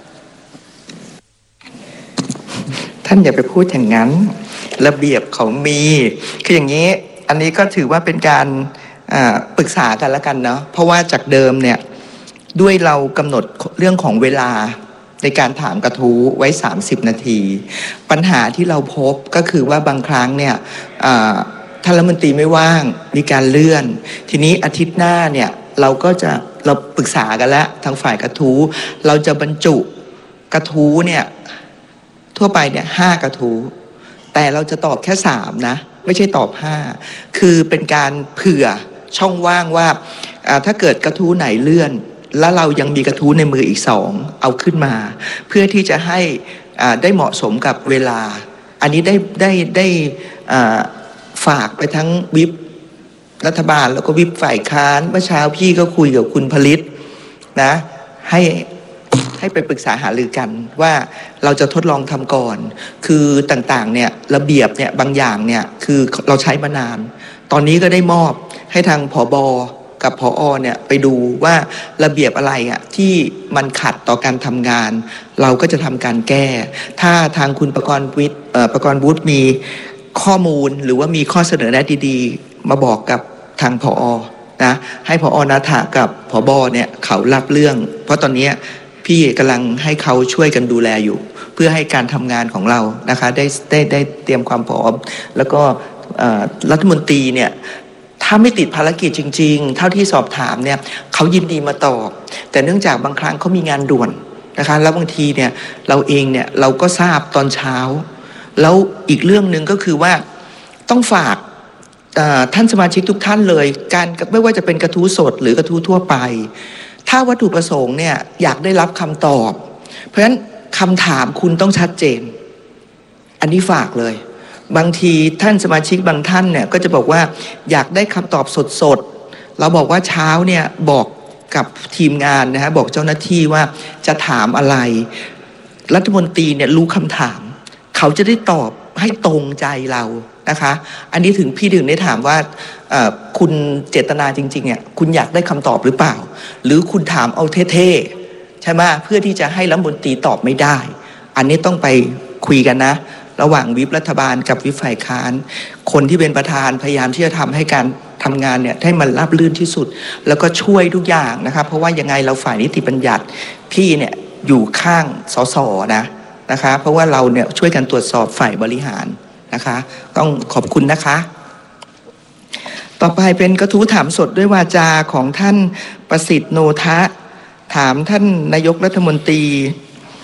ท่านอย่าไปพูดอย่างนั้นระเบียบเขามีคืออย่างนี้อันนี้ก็ถือว่าเป็นการปรึกษากันแล้วกันเนาะเพราะว่าจากเดิมเนี่ยด้วยเรากำหนดเรื่องของเวลาในการถามกระทู้ไว้สามสิบนาทีปัญหาที่เราพบก็คือว่าบางครั้งเนี่ยท่านรัฐมนตรีไม่ว่างมีการเลื่อนทีนี้อาทิตย์หน้าเนี่ยเราก็จะเราปรึกษากันแล้วทางฝ่ายกระทู้เราจะบรรจุกระทู้เนี่ยทั่วไปเนี่ยห้ากระทู้แต่เราจะตอบแค่สามนะไม่ใช่ตอบห้าคือเป็นการเผื่อช่องว่างว่าถ้าเกิดกระทู้ไหนเลื่อนแล้วเรายังมีกระทู้ในมืออีกสองเอาขึ้นมาเพื่อที่จะให้ได้เหมาะสมกับเวลาอันนี้ได้ได้ได้ฝากไปทั้งวิปรัฐบาลแล้วก็วิปฝ่ายค้านเมื่อเช้าพี่ก็คุยกับคุณผลิตนะให้ให้ไปปรึกษาหารือกันว่าเราจะทดลองทำก่อนคือต่างๆเนี่ยระเบียบเนี่ยบางอย่างเนี่ยคือเราใช้มานานตอนนี้ก็ได้มอบให้ทางผบ.กับผอ.เนี่ยไปดูว่าระเบียบอะไรอ่ะที่มันขัดต่อการทำงานเราก็จะทำการแก้ถ้าทางคุณประกรณ์วิทย์เอ่อประกรณ์วุฒิมีข้อมูลหรือว่ามีข้อเสนอแนะดีๆมาบอกกับทางผอ.นะให้ผอ.ณฐากับผบ.เนี่ยเขารับเรื่องเพราะตอนนี้พี่กำลังให้เขาช่วยกันดูแลอยู่เพื่อให้การทำงานของเรานะคะได้ได้ได้เตรียมความพร้อมแล้วก็รัฐมนตรีเนี่ยถ้าไม่ติดภารกิจจริงๆเท่าที่สอบถามเนี่ยเขายินดีมาตอบแต่เนื่องจากบางครั้งเขามีงานด่วนนะคะแล้วบางทีเนี่ยเราเองเนี่ยเราก็ทราบตอนเช้าแล้วอีกเรื่องหนึ่งก็คือว่าต้องฝากท่านสมาชิกทุกท่านเลยการไม่ว่าจะเป็นกระทู้สดหรือกระทู้ทั่วไปถ้าวัตถุประสงค์เนี่ยอยากได้รับคำตอบเพราะฉะนั้นคำถามคุณต้องชัดเจนอันนี้ฝากเลยบางทีท่านสมาชิกบางท่านเนี่ยก็จะบอกว่าอยากได้คำตอบสดๆเราบอกว่าเช้าเนี่ยบอกกับทีมงานนะฮะบอกเจ้าหน้าที่ว่าจะถามอะไรรัฐมนตรีเนี่ยรู้คำถามเขาจะได้ตอบให้ตรงใจเรานะคะอันนี้ถึงพี่ถึงได้ถามว่าคุณเจตนาจริงๆเนี่ยคุณอยากได้คำตอบหรือเปล่าหรือคุณถามเอาเท่ๆใช่ไหมเพื่อที่จะให้รัฐมนตรีตอบไม่ได้อันนี้ต้องไปคุยกันนะระหว่างวิปรัฐบาลกับวิปฝ่ายค้านคนที่เป็นประธานพยายามที่จะทำให้การทำงานเนี่ยให้มันราบรื่นที่สุดแล้วก็ช่วยทุกอย่างนะครับเพราะว่ายังไงเราฝ่ายนิติบัญญัติพี่เนี่ยอยู่ข้างสสนะนะคะเพราะว่าเราเนี่ยช่วยกันตรวจสอบฝ่ายบริหารนะคะต้องขอบคุณนะคะต่อไปเป็นกระทู้ถามสดด้วยวาจาของท่านประสิทธิ์โนทะถามท่านนายกรัฐมนตรี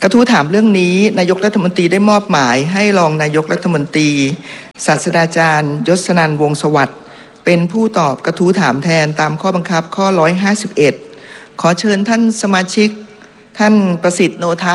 กระทู้ถามเรื่องนี้นายกรัฐมนตรีได้มอบหมายให้รองนายกรัฐมนตรีศาสตราจารย์ยศนันท์วงศ์สวัสดิ์เป็นผู้ตอบกระทู้ถามแทนตามข้อบังคับข้อหนึ่งร้อยห้าสิบเอ็ดขอเชิญท่านสมาชิกท่านประสิทธิ์โนทะ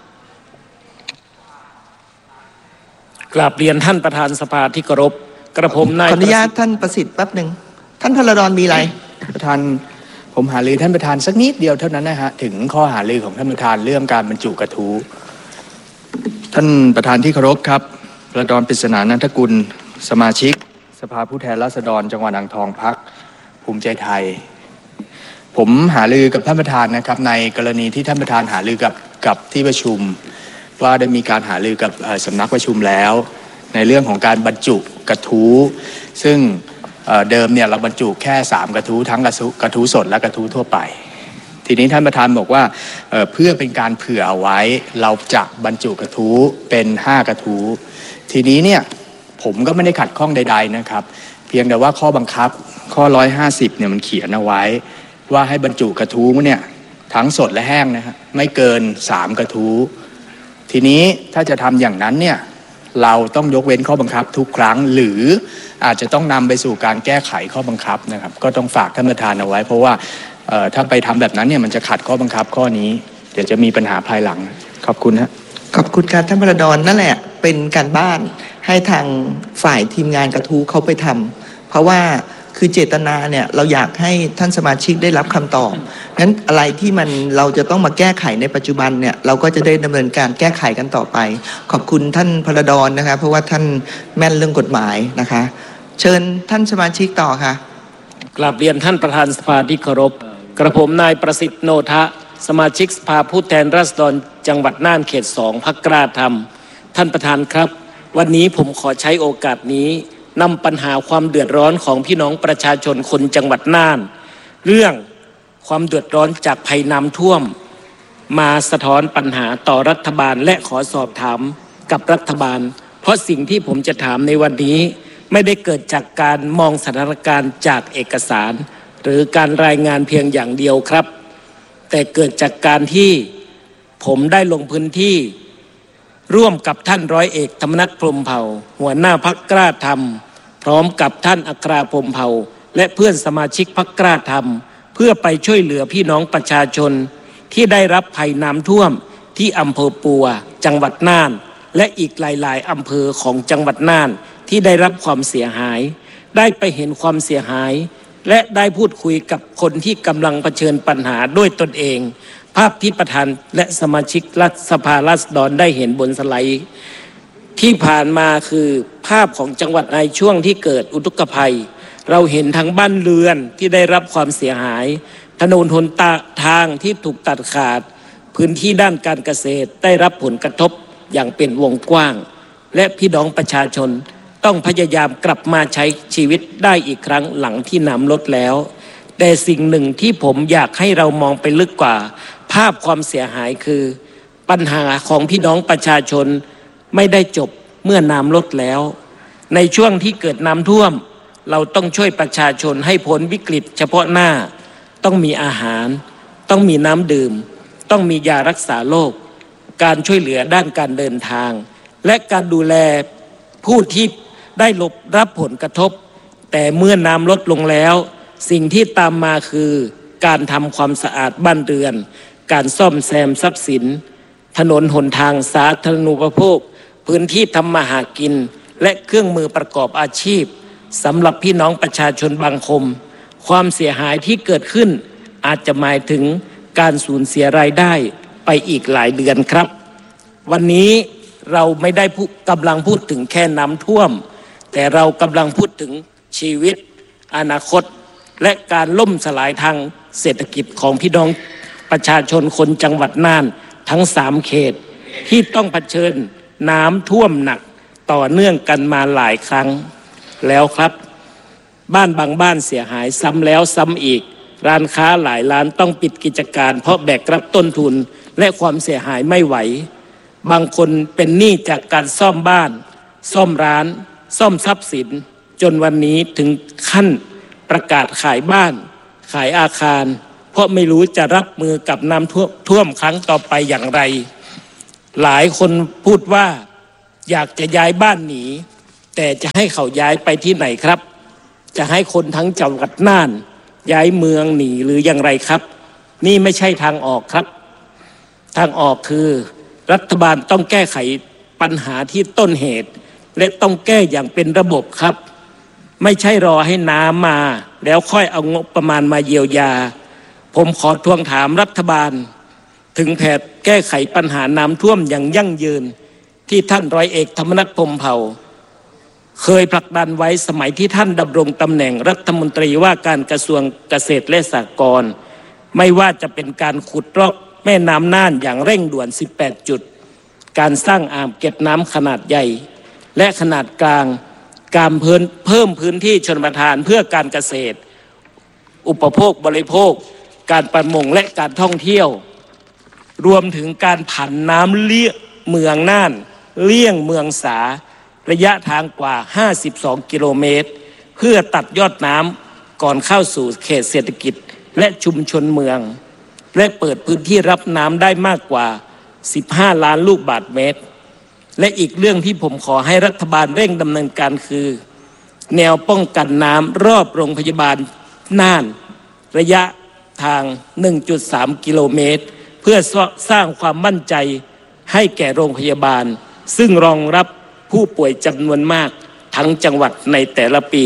กราบเรียนท่านประธานสภาที่เคารพกระผมนายขออนุญาตท่านประสิทธิ์แป๊บหนึ่งท่านพลดรมีอะไรประธานผมหารือท่านประธานสักนิดเดียวเท่านั้นนะฮะถึงข้อหารือของท่านประธานเรื่องการบรรจุกระทู้ท่านประธานที่เคารพครับพลดรปริศนานันทกุลสมาชิกสภาผู้แทนราษฎรจังหวัดอ่างทองพรรคภูมิใจไทยผมหารือกับท่านประธานนะครับในกรณีที่ท่านประธานหารือกับกับที่ประชุมว่าได้มีการหารือกับสำนักประชุมแล้วในเรื่องของการบรรจุกระทู้ซึ่งเดิมเนี่ยเราบรรจุแค่สามกระทู้ทั้งกระทู้กระทู้สดและกระทู้ทั่วไปทีนี้ท่านประธานบอกว่า เอ่อ เพื่อเป็นการเผื่อเอาไว้เราจะบรรจุกระทู้เป็นห้ากระทู้ทีนี้เนี่ยผมก็ไม่ได้ขัดข้องใดๆนะครับเพียงแต่ว่าข้อบังคับข้อหนึ่งร้อยห้าสิบเนี่ยมันเขียนเอาไว้ว่าให้บรรจุกระทู้เนี่ยทั้งสดและแห้งนะฮะไม่เกินสามกระทู้ทีนี้ถ้าจะทำอย่างนั้นเนี่ยเราต้องยกเว้นข้อบังคับทุกครั้งหรืออาจจะต้องนำไปสู่การแก้ไขข้อบังคับนะครับก็ต้องฝากท่านประธานเอาไว้เพราะว่าถ้าไปทำแบบนั้นเนี่ยมันจะขัดข้อบังคับข้อนี้เดี๋ยวจะมีปัญหาภายหลังขอบคุณฮะขอบคุณครับท่านพลดรนั่นแหละเป็นการบ้านให้ทางฝ่ายทีมงานกระทู้เขาไปทำเพราะว่าคือเจตนาเนี่ยเราอยากให้ท่านสมาชิกได้รับคำตอบงั้นอะไรที่มันเราจะต้องมาแก้ไขในปัจจุบันเนี่ยเราก็จะได้ดำเนินการแก้ไขกันต่อไปขอบคุณท่านพลดรนะคะเพราะว่าท่านแม่นเรื่องกฎหมายนะคะเชิญท่านสมาชิกต่อค่ะกราบเรียนท่านประธานสภาที่เคารพกระผมนายประสิทธิ์โนทะสมาชิกสภาผู้แทนราษฎรจังหวัดน่านเขตสองพรรคกล้าธรรมท่านประธานครับวันนี้ผมขอใช้โอกาสนี้นำปัญหาความเดือดร้อนของพี่น้องประชาชนคนจังหวัดน่านเรื่องความเดือดร้อนจากภัยน้ำท่วมมาสะท้อนปัญหาต่อรัฐบาลและขอสอบถามกับรัฐบาลเพราะสิ่งที่ผมจะถามในวันนี้ไม่ได้เกิดจากการมองสถานการณ์จากเอกสารหรือการรายงานเพียงอย่างเดียวครับแต่เกิดจากการที่ผมได้ลงพื้นที่ร่วมกับท่านร้อยเอกธรรมนัสพรหมเผ่าหัวหน้าพรรคกล้าธรรมพร้อมกับท่านอัคราพรหมเผ่าและเพื่อนสมาชิกพรรคกล้าธรรมเพื่อไปช่วยเหลือพี่น้องประชาชนที่ได้รับภัยน้ำท่วมที่อำเภอปัวจังหวัดน่านและอีกหลายๆอำเภอของจังหวัดน่านที่ได้รับความเสียหายได้ไปเห็นความเสียหายและได้พูดคุยกับคนที่กำลังเผชิญปัญหาด้วยตนเองภาพที่ประธานและสมาชิกรัฐสภาราษฎรได้เห็นบนสไลด์ที่ผ่านมาคือภาพของจังหวัดในช่วงที่เกิดอุทกภัยเราเห็นทั้งบ้านเรือนที่ได้รับความเสียหายถนนหนทางที่ถูกตัดขาดพื้นที่ด้านการเกษตรได้รับผลกระทบอย่างเป็นวงกว้างและพี่น้องประชาชนต้องพยายามกลับมาใช้ชีวิตได้อีกครั้งหลังที่น้ำลดแล้วแต่สิ่งหนึ่งที่ผมอยากให้เรามองไปลึกกว่าภาพความเสียหายคือปัญหาของพี่น้องประชาชนไม่ได้จบเมื่อน้ำลดแล้วในช่วงที่เกิดน้ำท่วมเราต้องช่วยประชาชนให้พ้นวิกฤตเฉพาะหน้าต้องมีอาหารต้องมีน้ำดื่มต้องมียารักษาโรคการช่วยเหลือด้านการเดินทางและการดูแลผู้ที่ได้รับผลกระทบแต่เมื่อน้ำลดลงแล้วสิ่งที่ตามมาคือการทำความสะอาดบ้านเรือนการซ่อมแซมทรัพย์สินถนนหนทางสาธารณูปโภคพื้นที่ทำมาหากินและเครื่องมือประกอบอาชีพสำหรับพี่น้องประชาชนบางคมความเสียหายที่เกิดขึ้นอาจจะหมายถึงการสูญเสียรายได้ไปอีกหลายเดือนครับวันนี้เราไม่ได้กำลังพูดถึงแค่น้ำท่วมแต่เรากำลังพูดถึงชีวิตอนาคตและการล่มสลายทางเศรษฐกิจของพี่น้องประชาชนคนจังหวัดน่านทั้งสามเขตที่ต้องเผชิญน้ำท่วมหนักต่อเนื่องกันมาหลายครั้งแล้วครับบ้านบางบ้านเสียหายซ้ำแล้วซ้ำอีกร้านค้าหลายร้านต้องปิดกิจการเพราะแบกรับต้นทุนและความเสียหายไม่ไหวบางคนเป็นหนี้จากการซ่อมบ้านซ่อมร้านซ่อมทรัพย์สินจนวันนี้ถึงขั้นประกาศขายบ้านขายอาคารเพราะไม่รู้จะรับมือกับน้ำท่วมครั้งต่อไปอย่างไรหลายคนพูดว่าอยากจะย้ายบ้านหนีแต่จะให้เขาย้ายไปที่ไหนครับจะให้คนทั้งจังหวัดน่านย้ายเมืองหนีหรืออย่างไรครับนี่ไม่ใช่ทางออกครับทางออกคือรัฐบาลต้องแก้ไขปัญหาที่ต้นเหตุและต้องแก้อย่างเป็นระบบครับไม่ใช่รอให้น้ำมาแล้วค่อยเอางบประมาณมาเยียวยาผมขอทวงถามรัฐบาลถึงแผนแก้ไขปัญหาน้ำท่วมอย่างยั่งยืนที่ท่านร้อยเอกธรรมนัสพรหมเผ่าเคยผลักดันไว้สมัยที่ท่านดำรงตำแหน่งรัฐมนตรีว่าการกระทรวงเกษตรและสหกรณ์ไม่ว่าจะเป็นการขุดลอกแม่น้ำน่านอย่างเร่งด่วนสิบแปดจุดการสร้างอ่างเก็บน้ำขนาดใหญ่และขนาดกลางการเพิ่มเพิ่มพื้นที่ชลประทานเพื่อการเกษตรอุปโภคบริโภคการประมงและการท่องเที่ยวรวมถึงการผันน้ำเลี่ยเมืองน่านเลี่ยงเมืองสาระยะทางกว่าห้าสิบสองกิโลเมตรเพื่อตัดยอดน้ำก่อนเข้าสู่เขตเศรษฐกิจและชุมชนเมืองและเปิดพื้นที่รับน้ำได้มากกว่าสิบห้าล้านลูกบาศก์เมตรและอีกเรื่องที่ผมขอให้รัฐบาลเร่งดำเนินการคือแนวป้องกันน้ำรอบโรงพยาบาลน่านระยะทาง หนึ่งจุดสาม กิโลเมตรเพื่อสร้างความมั่นใจให้แก่โรงพยาบาลซึ่งรองรับผู้ป่วยจำนวนมากทั้งจังหวัดในแต่ละปี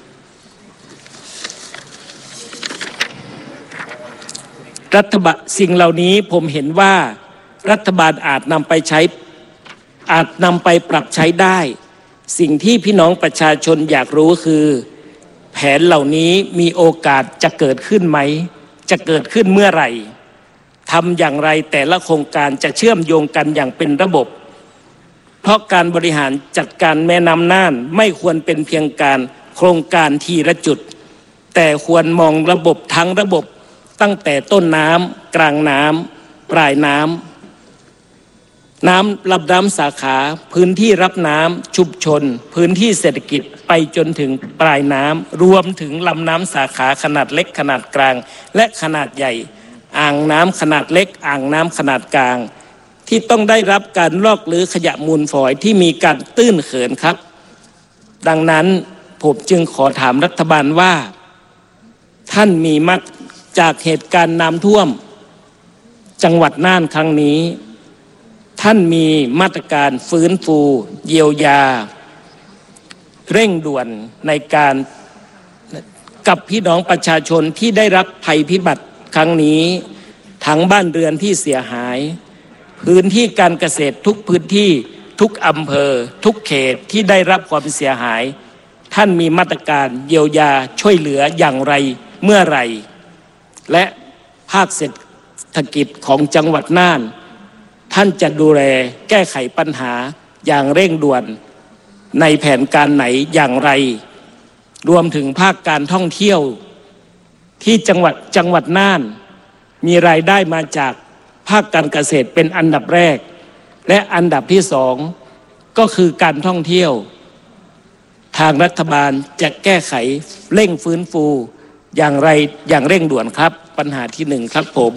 รัฐบาลสิ่งเหล่านี้ผมเห็นว่ารัฐบาลอาจนำไปใช้อาจนำไปปรับใช้ได้สิ่งที่พี่น้องประชาชนอยากรู้คือแผนเหล่านี้มีโอกาสจะเกิดขึ้นไหมจะเกิดขึ้นเมื่อไหร่ทำอย่างไรแต่ละโครงการจะเชื่อมโยงกันอย่างเป็นระบบเพราะการบริหารจัดการแม่น้ำน่านไม่ควรเป็นเพียงการโครงการทีละจุดแต่ควรมองระบบทั้งระบบตั้งแต่ต้นน้ำกลางน้ำปลายน้ำน้ำลำน้ำสาขาพื้นที่รับน้ำชุมชนพื้นที่เศรษฐกิจไปจนถึงปลายน้ำรวมถึงลำน้ำสาขาขนาดเล็กขนาดกลางและขนาดใหญ่อ่างน้ำขนาดเล็กอ่างน้ำขนาดกลางที่ต้องได้รับการลอกลื้อขยะมูลฝอยที่มีการตื้นเขินครับดังนั้นผมจึงขอถามรัฐบาลว่าท่านมีมัดจากเหตุการณ์น้ำท่วมจังหวัดน่านครั้งนี้ท่านมีมาตรการฟื้นฟูเยียวยาเร่งด่วนในการกับพี่น้องประชาชนที่ได้รับภัยพิบัติครั้งนี้ทั้งบ้านเรือนที่เสียหายพื้นที่การเกษตรทุกพื้นที่ทุกอำเภอทุกเขตที่ได้รับความเสียหายท่านมีมาตรการเยียวยาช่วยเหลืออย่างไรเมื่อไหร่และภาคเศรษฐกิจของจังหวัดน่านท่านจะดูแลแก้ไขปัญหาอย่างเร่งด่วนในแผนการไหนอย่างไรรวมถึงภาคการท่องเที่ยวที่จังหวัดจังหวัดน่านมีรายได้มาจากภาคการเกษตรเป็นอันดับแรกและอันดับที่สองก็คือการท่องเที่ยวทางรัฐบาลจะแก้ไขเร่งฟื้นฟูอย่างไรอย่างเร่งด่วนครับปัญหาที่หนึ่งครับผม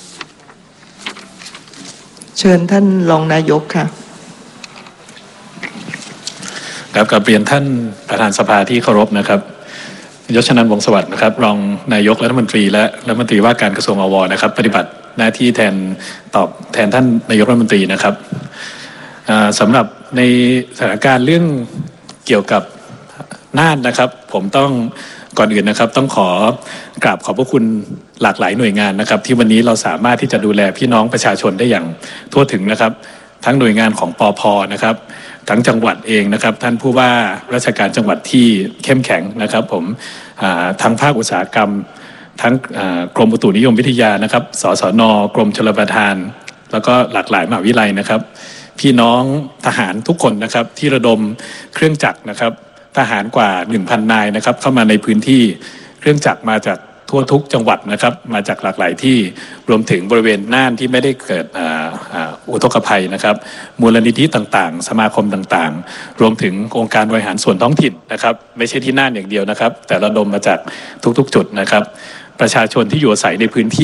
เชิญท่านรองนายกค่ะครับกับเรียนท่านประธานสภาที่เคารพนะครับยศนันท์วงศ์สวัสดิ์นะครับรองนายกรัฐมนตรีและรัฐมนตรีว่าการกระทรวงอวนะครับปฏิบัติหน้าที่แทนตอบแทนท่านนายกรัฐมนตรีนะครับสำหรับในสถานการณ์เรื่องเกี่ยวกับน่านนะครับผมต้องก่อนอื่นนะครับต้องขอกราบขอบพระคุณหลากหลายหน่วยงานนะครับที่วันนี้เราสามารถที่จะดูแลพี่น้องประชาชนได้อย่างทั่วถึงนะครับทั้งหน่วยงานของปภ.นะครับทั้งจังหวัดเองนะครับท่านผู้ว่าราชการจังหวัดที่เข้มแข็งนะครับผมทั้งภาคอุตสาหกรรมทั้งกรมอุตุนิยมวิทยานะครับสสน.กรมชลประทานแล้วก็หลากหลายมหาวิทยาลัยนะครับพี่น้องทหารทุกคนนะครับที่ระดมเครื่องจักรนะครับทหารกว่า หนึ่งพัน นายนะครับเข้ามาในพื้นที่เครื่องจักรมาจากทั่วทุกจังหวัดนะครับมาจากหลากหลายที่รวมถึงบริเวณน่านที่ไม่ได้เกิดอุทกภัยนะครับมูลนิธิต่างๆสมาคมต่างๆรวมถึงองค์การบริหารส่วนท้องถิ่นนะครับไม่ใช่ที่น่านอย่างเดียวนะครับแต่ระดมมาจากทุกๆจุดนะครับประชาชนที่อยู่อาศัยในพื้นที่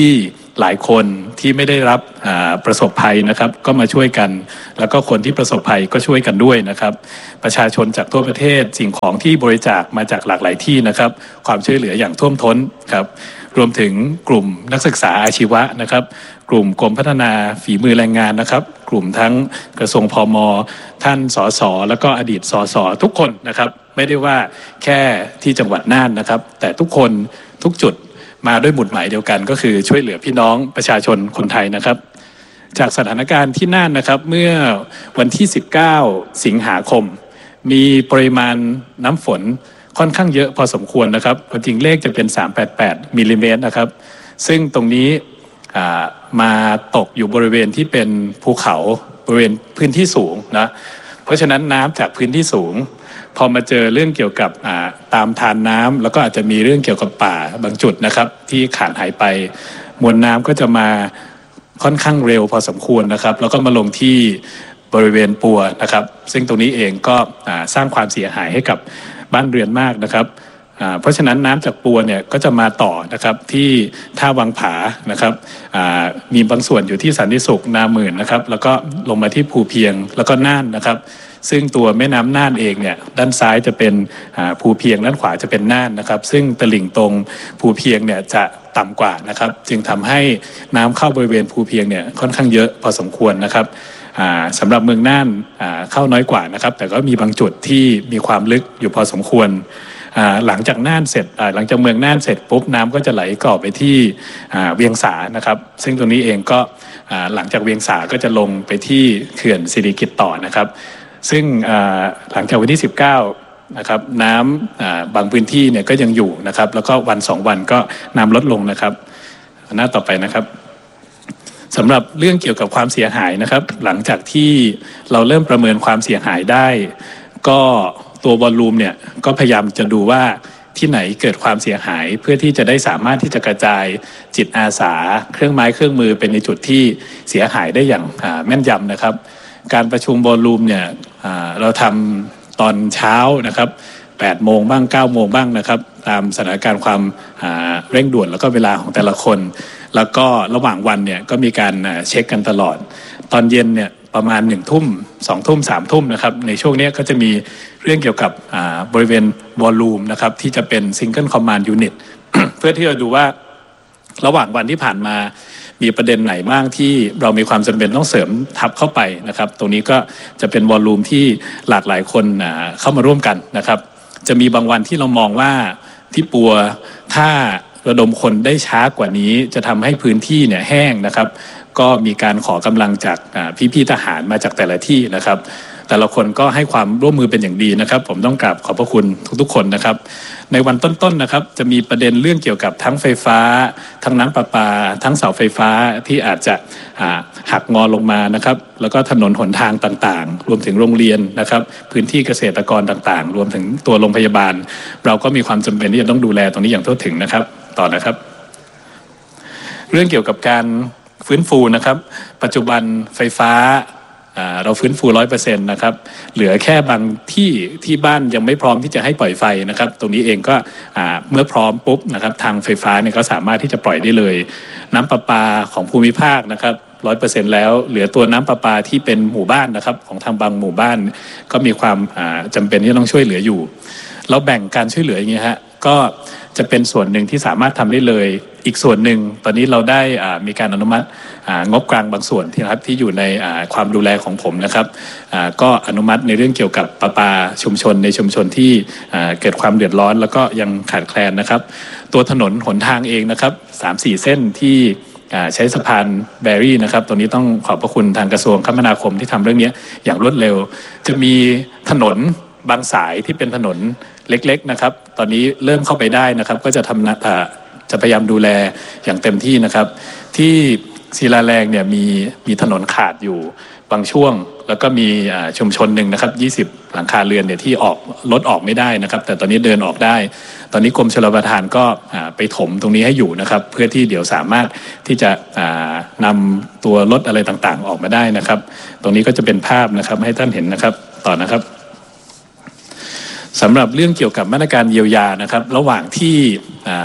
หลายคนที่ไม่ได้รับประสบภัยนะครับก็มาช่วยกันแล้วก็คนที่ประสบภัยก็ช่วยกันด้วยนะครับประชาชนจากทั่วประเทศสิ่งของที่บริจาคมาจากหลากหลายที่นะครับความช่วยเหลืออย่างท่วมท้นครับรวมถึงกลุ่มนักศึกษาอาชีวะนะครับกลุ่มกรมพัฒนาฝีมือแรงงานนะครับกลุ่มทั้งกระทรวงพม.ท่านสสแล้วก็อดีตสสทุกคนนะครับไม่ได้ว่าแค่ที่จังหวัดน่านนะครับแต่ทุกคนทุกจุดมาด้วยหมุดหมายเดียวกันก็คือช่วยเหลือพี่น้องประชาชนคนไทยนะครับจากสถานการณ์ที่น่านนะครับเมื่อวันที่สิบเก้าสิงหาคมมีปริมาณน้ำฝนค่อนข้างเยอะพอสมควรนะครับจริงเลขจะเป็นสามร้อยแปดสิบแปดมิลลิเมตรนะครับซึ่งตรงนี้มาตกอยู่บริเวณที่เป็นภูเขาบริเวณพื้นที่สูงนะเพราะฉะนั้นน้ำจากพื้นที่สูงพอมาเจอเรื่องเกี่ยวกับตามทานน้ำแล้วก็อาจจะมีเรื่องเกี่ยวกับป่าบางจุดนะครับที่ขาดหายไปมวลน้ำก็จะมาค่อนข้างเร็วพอสมควรนะครับแล้วก็มาลงที่บริเวณปัวนะครับซึ่งตรงนี้เองก็สร้างความเสียหายให้กับบ้านเรือนมากนะครับเพราะฉะนั้นน้ำจากปัวเนี่ยก็จะมาต่อนะครับที่ท่าวังผานะครับมีบางส่วนอยู่ที่สันติสุขนาหมื่นนะครับแล้วก็ลงมาที่ภูเพียงแล้วก็น่านนะครับซึ่งตัวแม่น้ำน่านเองเนี่ยด้านซ้ายจะเป็นภูเพียงด้านขวาจะเป็นน่านนะครับซึ่งตลิ่งตรงภูเพียงเนี่ยจะต่ำกว่านะครับจึงทำให้น้ำเข้าบริเวณภูเพียงเนี่ยค่อนข้างเยอะพอสมควรนะครับสำหรับเมืองน่านเข้าน้อยกว่านะครับแต่ก็มีบางจุดที่มีความลึกอยู่พอสมควรหลังจากน่านเสร็จหลังจากเมืองน่านเสร็จปุ๊บน้ำก็จะไหลกรอบไปที่เวียงสานะครับซึ่งตรงนี้เองก็หลังจากเวียงสาก็จะลงไปที่เขื่อนสิริกิติ์ต่อนะครับซึ่งหลังจากวันที่สิบเก้านะครับน้ำบางพื้นที่เนี่ยก็ยังอยู่นะครับแล้วก็วันสองวันก็น้ำลดลงนะครับหน้าต่อไปนะครับสำหรับเรื่องเกี่ยวกับความเสียหายนะครับหลังจากที่เราเริ่มประเมินความเสียหายได้ก็ตัววอลลุ่มเนี่ยก็พยายามจะดูว่าที่ไหนเกิดความเสียหายเพื่อที่จะได้สามารถที่จะกระจายจิตอาสาเครื่องไม้เครื่องมือเป็นในจุดที่เสียหายได้อย่างแม่นยำนะครับการประชุมวอลลุ่มเนี่ยเราทำตอนเช้านะครับแปดโมงบ้างเก้าโมงบ้างนะครับตามสถานการณ์ความเร่งด่วนแล้วก็เวลาของแต่ละคนแล้วก็ระหว่างวันเนี่ยก็มีการเช็คกันตลอดตอนเย็นเนี่ยประมาณหนึ่งทุ่มสองทุ่มสามทุ่มนะครับในช่วงนี้ก็จะมีเรื่องเกี่ยวกับบริเวณวอลลุ่มนะครับที่จะเป็นซิงเกิลคอมมานด์ยูนิตเพื่อที่จะดูว่าระหว่างวันที่ผ่านมามีประเด็นไหนบ้างที่เรามีความจำเป็นต้องเสริมทับเข้าไปนะครับตรงนี้ก็จะเป็นวอลลุ่มที่หลากหลายคนเข้ามาร่วมกันนะครับจะมีบางวันที่เรามองว่าที่ปัวถ้าระดมคนได้ช้ากว่านี้จะทำให้พื้นที่เนี่ยแห้งนะครับก็มีการขอกำลังจากพี่ๆทหารมาจากแต่ละที่นะครับแต่ละคนก็ให้ความร่วมมือเป็นอย่างดีนะครับผมต้องกราบขอบพระคุณทุกๆคนนะครับในวันต้นๆนะครับจะมีประเด็นเรื่องเกี่ยวกับทั้งไฟฟ้าทั้งน้ำประปาทั้งเสาไฟฟ้าที่อาจจะหักงอลงมานะครับแล้วก็ถนนหนทางต่างๆรวมถึงโรงเรียนนะครับพื้นที่เกษตรกรต่างๆรวมถึงตัวโรงพยาบาลเราก็มีความจำเป็นที่จะต้องดูแลตรงนี้อย่างทั่วถึงนะครับต่อนะครับเรื่องเกี่ยวกับการฟื้นฟูนะครับปัจจุบันไฟฟ้าเราฟื้นฟู ร้อยเปอร์เซ็นต์ นะครับเหลือแค่บางที่ที่บ้านยังไม่พร้อมที่จะให้ปล่อยไฟนะครับตรงนี้เองก็เมื่อพร้อมปุ๊บนะครับทางไฟฟ้าเนี่ยก็สามารถที่จะปล่อยได้เลยน้ำประปาของภูมิภาคนะครับ ร้อยเปอร์เซ็นต์ แล้วเหลือตัวน้ำประปาที่เป็นหมู่บ้านนะครับของทางบางหมู่บ้านก็มีความจำเป็นที่ต้องช่วยเหลืออยู่เราแบ่งการช่วยเหลืออย่างนี้ฮะก็จะเป็นส่วนหนึ่งที่สามารถทำได้เลยอีกส่วนหนึ่งตอนนี้เราได้มีการอนุมัติงบกลางบางส่วนที่นะครับที่อยู่ในความดูแลของผมนะครับก็อนุมัติในเรื่องเกี่ยวกับประปาชุมชนในชุมชนที่เกิดความเดือดร้อนแล้วก็ยังขาดแคลนนะครับตัวถนนหนทางเองนะครับ สามสี่ เส้นที่ใช้สะพานแบรี่นะครับตรงนี้ต้องขอบพระคุณทางกระทรวงคมนาคมที่ทำเรื่องนี้อย่างรวดเร็วจะมีถนนบางสายที่เป็นถนนเล็กๆนะครับตอนนี้เริ่มเข้าไปได้นะครับก็จะทำจะพยายามดูแลอย่างเต็มที่นะครับที่ศิลาแรงเนี่ยมีมีถนนขาดอยู่บางช่วงแล้วก็มีชุมชนหนึ่งนะครับยี่สิบหลังคาเรือนเนี่ยที่ออกรถออกไม่ได้นะครับแต่ตอนนี้เดินออกได้ตอนนี้กรมชลประทานก็ไปถมตรงนี้ให้อยู่นะครับเพื่อที่เดี๋ยวสามารถที่จะนำตัวรถอะไรต่างๆออกมาได้นะครับตรงนี้ก็จะเป็นภาพนะครับให้ท่านเห็นนะครับต่อนะครับสำหรับเรื่องเกี่ยวกับมาตรการเยียวยานะครับระหว่างที่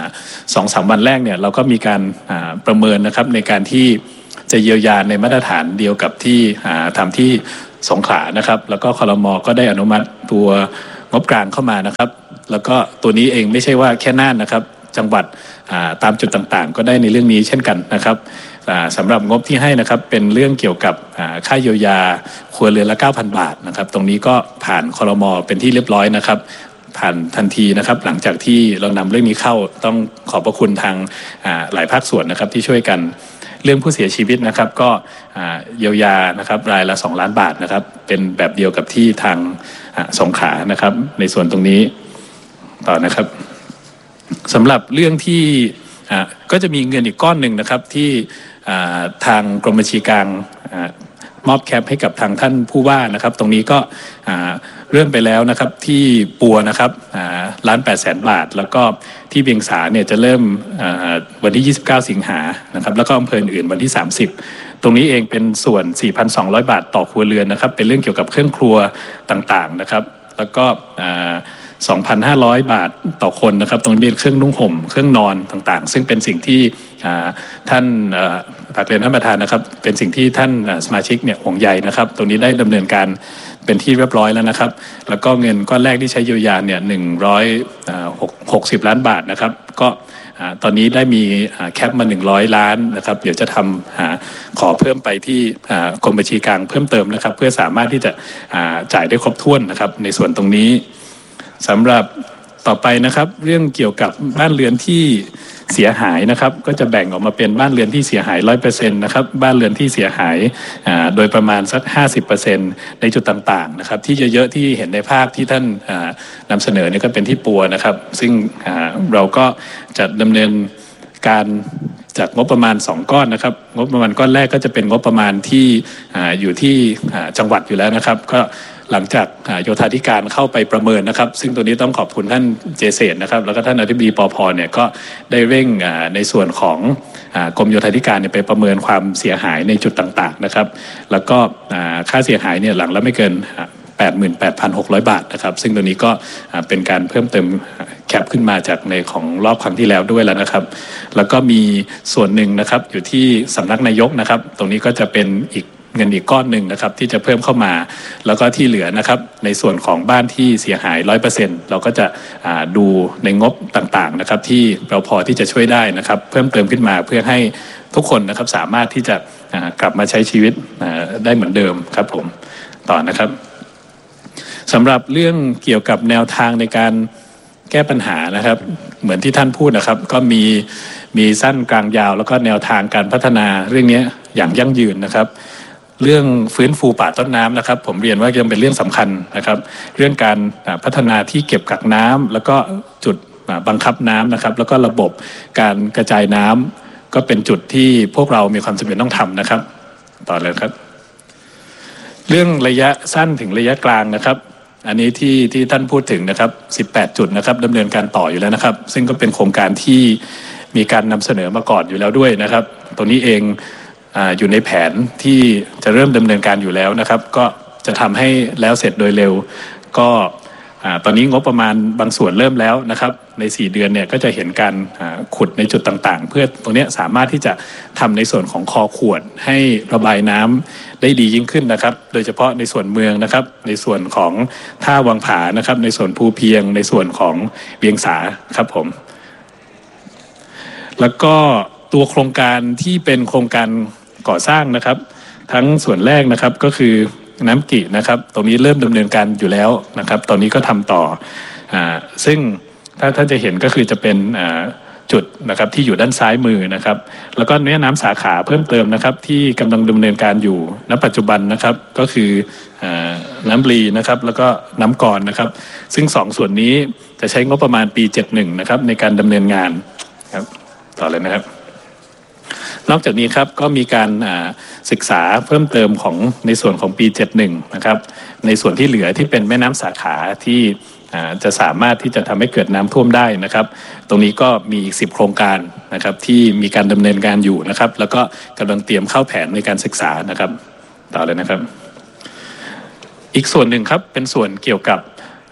สองสามวันแรกเนี่ยเราก็มีการประเมินนะครับในการที่จะเยียวยาในมาตรฐานเดียวกับที่ทำที่สงขลานะครับแล้วก็ครม.ก็ได้อนุมัติตัวงบกลางเข้ามานะครับแล้วก็ตัวนี้เองไม่ใช่ว่าแค่น่านนะครับจังหวัดตามจุดต่างๆก็ได้ในเรื่องนี้เช่นกันนะครับสำหรับงบที่ให้นะครับเป็นเรื่องเกี่ยวกับค่าเยียวยาครัวเรือนละ เก้าพัน บาทนะครับตรงนี้ก็ผ่านครม.เป็นที่เรียบร้อยนะครับผ่านทันทีนะครับหลังจากที่เรานำเรื่องนี้เข้าต้องขอบพระคุณทางหลายภาคส่วนนะครับที่ช่วยกันเรื่องผู้เสียชีวิตนะครับก็เยียวยานะครับรายละสองล้านบาทนะครับเป็นแบบเดียวกับที่ทางสงขลานะครับในส่วนตรงนี้ต่อนะครับสำหรับเรื่องที่ก็จะมีเงินอีกก้อนหนึ่งนะครับที่ทางกรมบัญชีกลางมอบแคปให้กับทางท่านผู้ว่านะครับตรงนี้ก็เริ่มไปแล้วนะครับที่ปัวนะครับล้านแปดแสนบาทแล้วก็ที่เวียงสาเนี่ยจะเริ่มวันที่ยี่สิบเก้าสิงหานะครับแล้วก็อำเภออื่นวันที่สามสิบตรงนี้เองเป็นส่วน สี่พันสองร้อย บาทต่อครัวเรือนนะครับเป็นเรื่องเกี่ยวกับเครื่องครัวต่างๆนะครับแล้วก็สองพันห้าร้อย บาทต่อคนนะครับตรงนี้เป็นเครื่องนุ่งห่มเครื่องนอนต่างๆซึ่งเป็นสิ่งที่ท่านฝากเรียนท่านประธานนะครับเป็นสิ่งที่ท่านสมาชิกเนี่ยห่วงใยนะครับตรงนี้ได้ดำเนินการเป็นที่เรียบร้อยแล้วนะครับแล้วก็เงินก้อนแรกที่ใช้เยียวยาเนี่ยหนึ่งร้อยหกสิบล้านบาทนะครับก็ตอนนี้ได้มีแคปมาหนึ่งร้อยล้านนะครับเดี๋ยวจะทำขอเพิ่มไปที่กรมบัญชีกลางเพิ่มเติมนะครับเพื่อสามารถที่จะจ่ายได้ครบถ้วนนะครับในส่วนตรงนี้สำหรับต่อไปนะครับเรื่องเกี่ยวกับบ้านเรือนที่เสียหายนะครับก็จะแบ่งออกมาเป็นบ้านเรือนที่เสียหาย ร้อยเปอร์เซ็นต์ นะครับบ้านเรือนที่เสียหายโดยประมาณสัก ห้าสิบเปอร์เซ็นต์ ในจุดต่างๆนะครับที่เยอะๆที่เห็นในภาพที่ท่านนำเสนอเนี่ยก็เป็นที่ปัวนะครับซึ่งเราก็จะดำเนินการจากงบประมาณสองก้อนนะครับงบประมาณก้อนแรกก็จะเป็นงบประมาณที่อยู่ที่จังหวัดอยู่แล้วนะครับก็หลังจากโยธาธิการเข้าไปประเมินนะครับซึ่งตัวนี้ต้องขอบคุณท่านเจเษตนะครับแล้วก็ท่านอธิบดีปภเนี่ยก็ได้เร่งในส่วนของกรมโยธาธิการไปประเมินความเสียหายในจุดต่างๆนะครับแล้วก็ค่าเสียหายเนี่ยหลังละไม่เกิน แปดหมื่นแปดพันหกร้อย บาทนะครับซึ่งตัวนี้ก็เป็นการเพิ่มเติมแคปขึ้นมาจากในของรอบครั้งที่แล้วด้วยแล้วนะครับแล้วก็มีส่วนหนึ่งนะครับอยู่ที่สำนักนายกนะครับตรงนี้ก็จะเป็นอีกเงินอีกก้อนหนึ่งนะครับที่จะเพิ่มเข้ามาแล้วก็ที่เหลือนะครับในส่วนของบ้านที่เสียหาย ร้อยเปอร์เซ็นต์ เราก็จะดูในงบต่างๆนะครับที่เราพอที่จะช่วยได้นะครับเพิ่มเติมขึ้นมาเพื่อให้ทุกคนนะครับสามารถที่จะกลับมาใช้ชีวิตได้เหมือนเดิมครับผมต่อนะครับสำหรับเรื่องเกี่ยวกับแนวทางในการแก้ปัญหานะครับเหมือนที่ท่านพูดนะครับก็มีมีสั้นกลางยาวแล้วก็แนวทางการพัฒนาเรื่องนี้อย่างยั่งยืนนะครับเรื่องฟื้นฟูป่าต้นน้ำนะครับผมเรียนว่ายังเป็นเรื่องสำคัญนะครับเรื่องการพัฒนาที่เก็บกักน้ำแล้วก็จุดบังคับน้ำนะครับแล้วก็ระบบการกระจายน้ำก็เป็นจุดที่พวกเรามีความจำเป็นต้องทำนะครับต่อเลยครับเรื่องระยะสั้นถึงระยะกลางนะครับอันนี้ที่ที่ท่านพูดถึงนะครับสิบแปดจุดนะครับดำเนินการต่ออยู่แล้วนะครับซึ่งก็เป็นโครงการที่มีการนำเสนอมาก่อนอยู่แล้วด้วยนะครับตัวนี้เองอยู่ในแผนที่จะเริ่มดำเนินการอยู่แล้วนะครับก็จะทำให้แล้วเสร็จโดยเร็วก็ตอนนี้งบประมาณบางส่วนเริ่มแล้วนะครับในสี่เดือนเนี่ยก็จะเห็นการขุดในจุดต่างๆเพื่อตรงนี้สามารถที่จะทำในส่วนของคอขวดให้ระบายน้ำได้ดียิ่งขึ้นนะครับโดยเฉพาะในส่วนเมืองนะครับในส่วนของท่าวังผานะครับในส่วนภูเพียงในส่วนของเวียงสาครับผมแล้วก็ตัวโครงการที่เป็นโครงการก่อสร้างนะครับทั้งส่วนแรกนะครับก็คือน้ำกินะครับตรงนี้เริ่มดำเนินการอยู่แล้วนะครับตอนนี้ก็ทำต่ออ่าซึ่งถ้าท่านจะเห็นก็คือจะเป็นอ่าจุดนะครับที่อยู่ด้านซ้ายมือนะครับแล้วก็แม่น้ำสาขาเพิ่มเติมนะครับที่กำลังดำเนินการอยู่ณปัจจุบันนะครับก็คืออ่าน้ำลีนะครับแล้วก็น้ำกรนะครับซึ่งสองส่วนนี้จะใช้งบประมาณปีเจ็ดสิบเอ็ดนะครับในการดำเนินงานครับต่อเลยนะครับนอกจากนี้ครับก็มีการศึกษาเพิ่มเติมของในส่วนของปีเจ็ดสิบเอ็ดนะครับในส่วนที่เหลือที่เป็นแม่น้ำสาขาที่จะสามารถที่จะทำให้เกิดน้ำท่วมได้นะครับตรงนี้ก็มีอีกสิบโครงการนะครับที่มีการดำเนินการอยู่นะครับแล้วก็กำลังเตรียมเข้าแผนในการศึกษานะครับต่อเลยนะครับอีกส่วนหนึ่งครับเป็นส่วนเกี่ยวกับ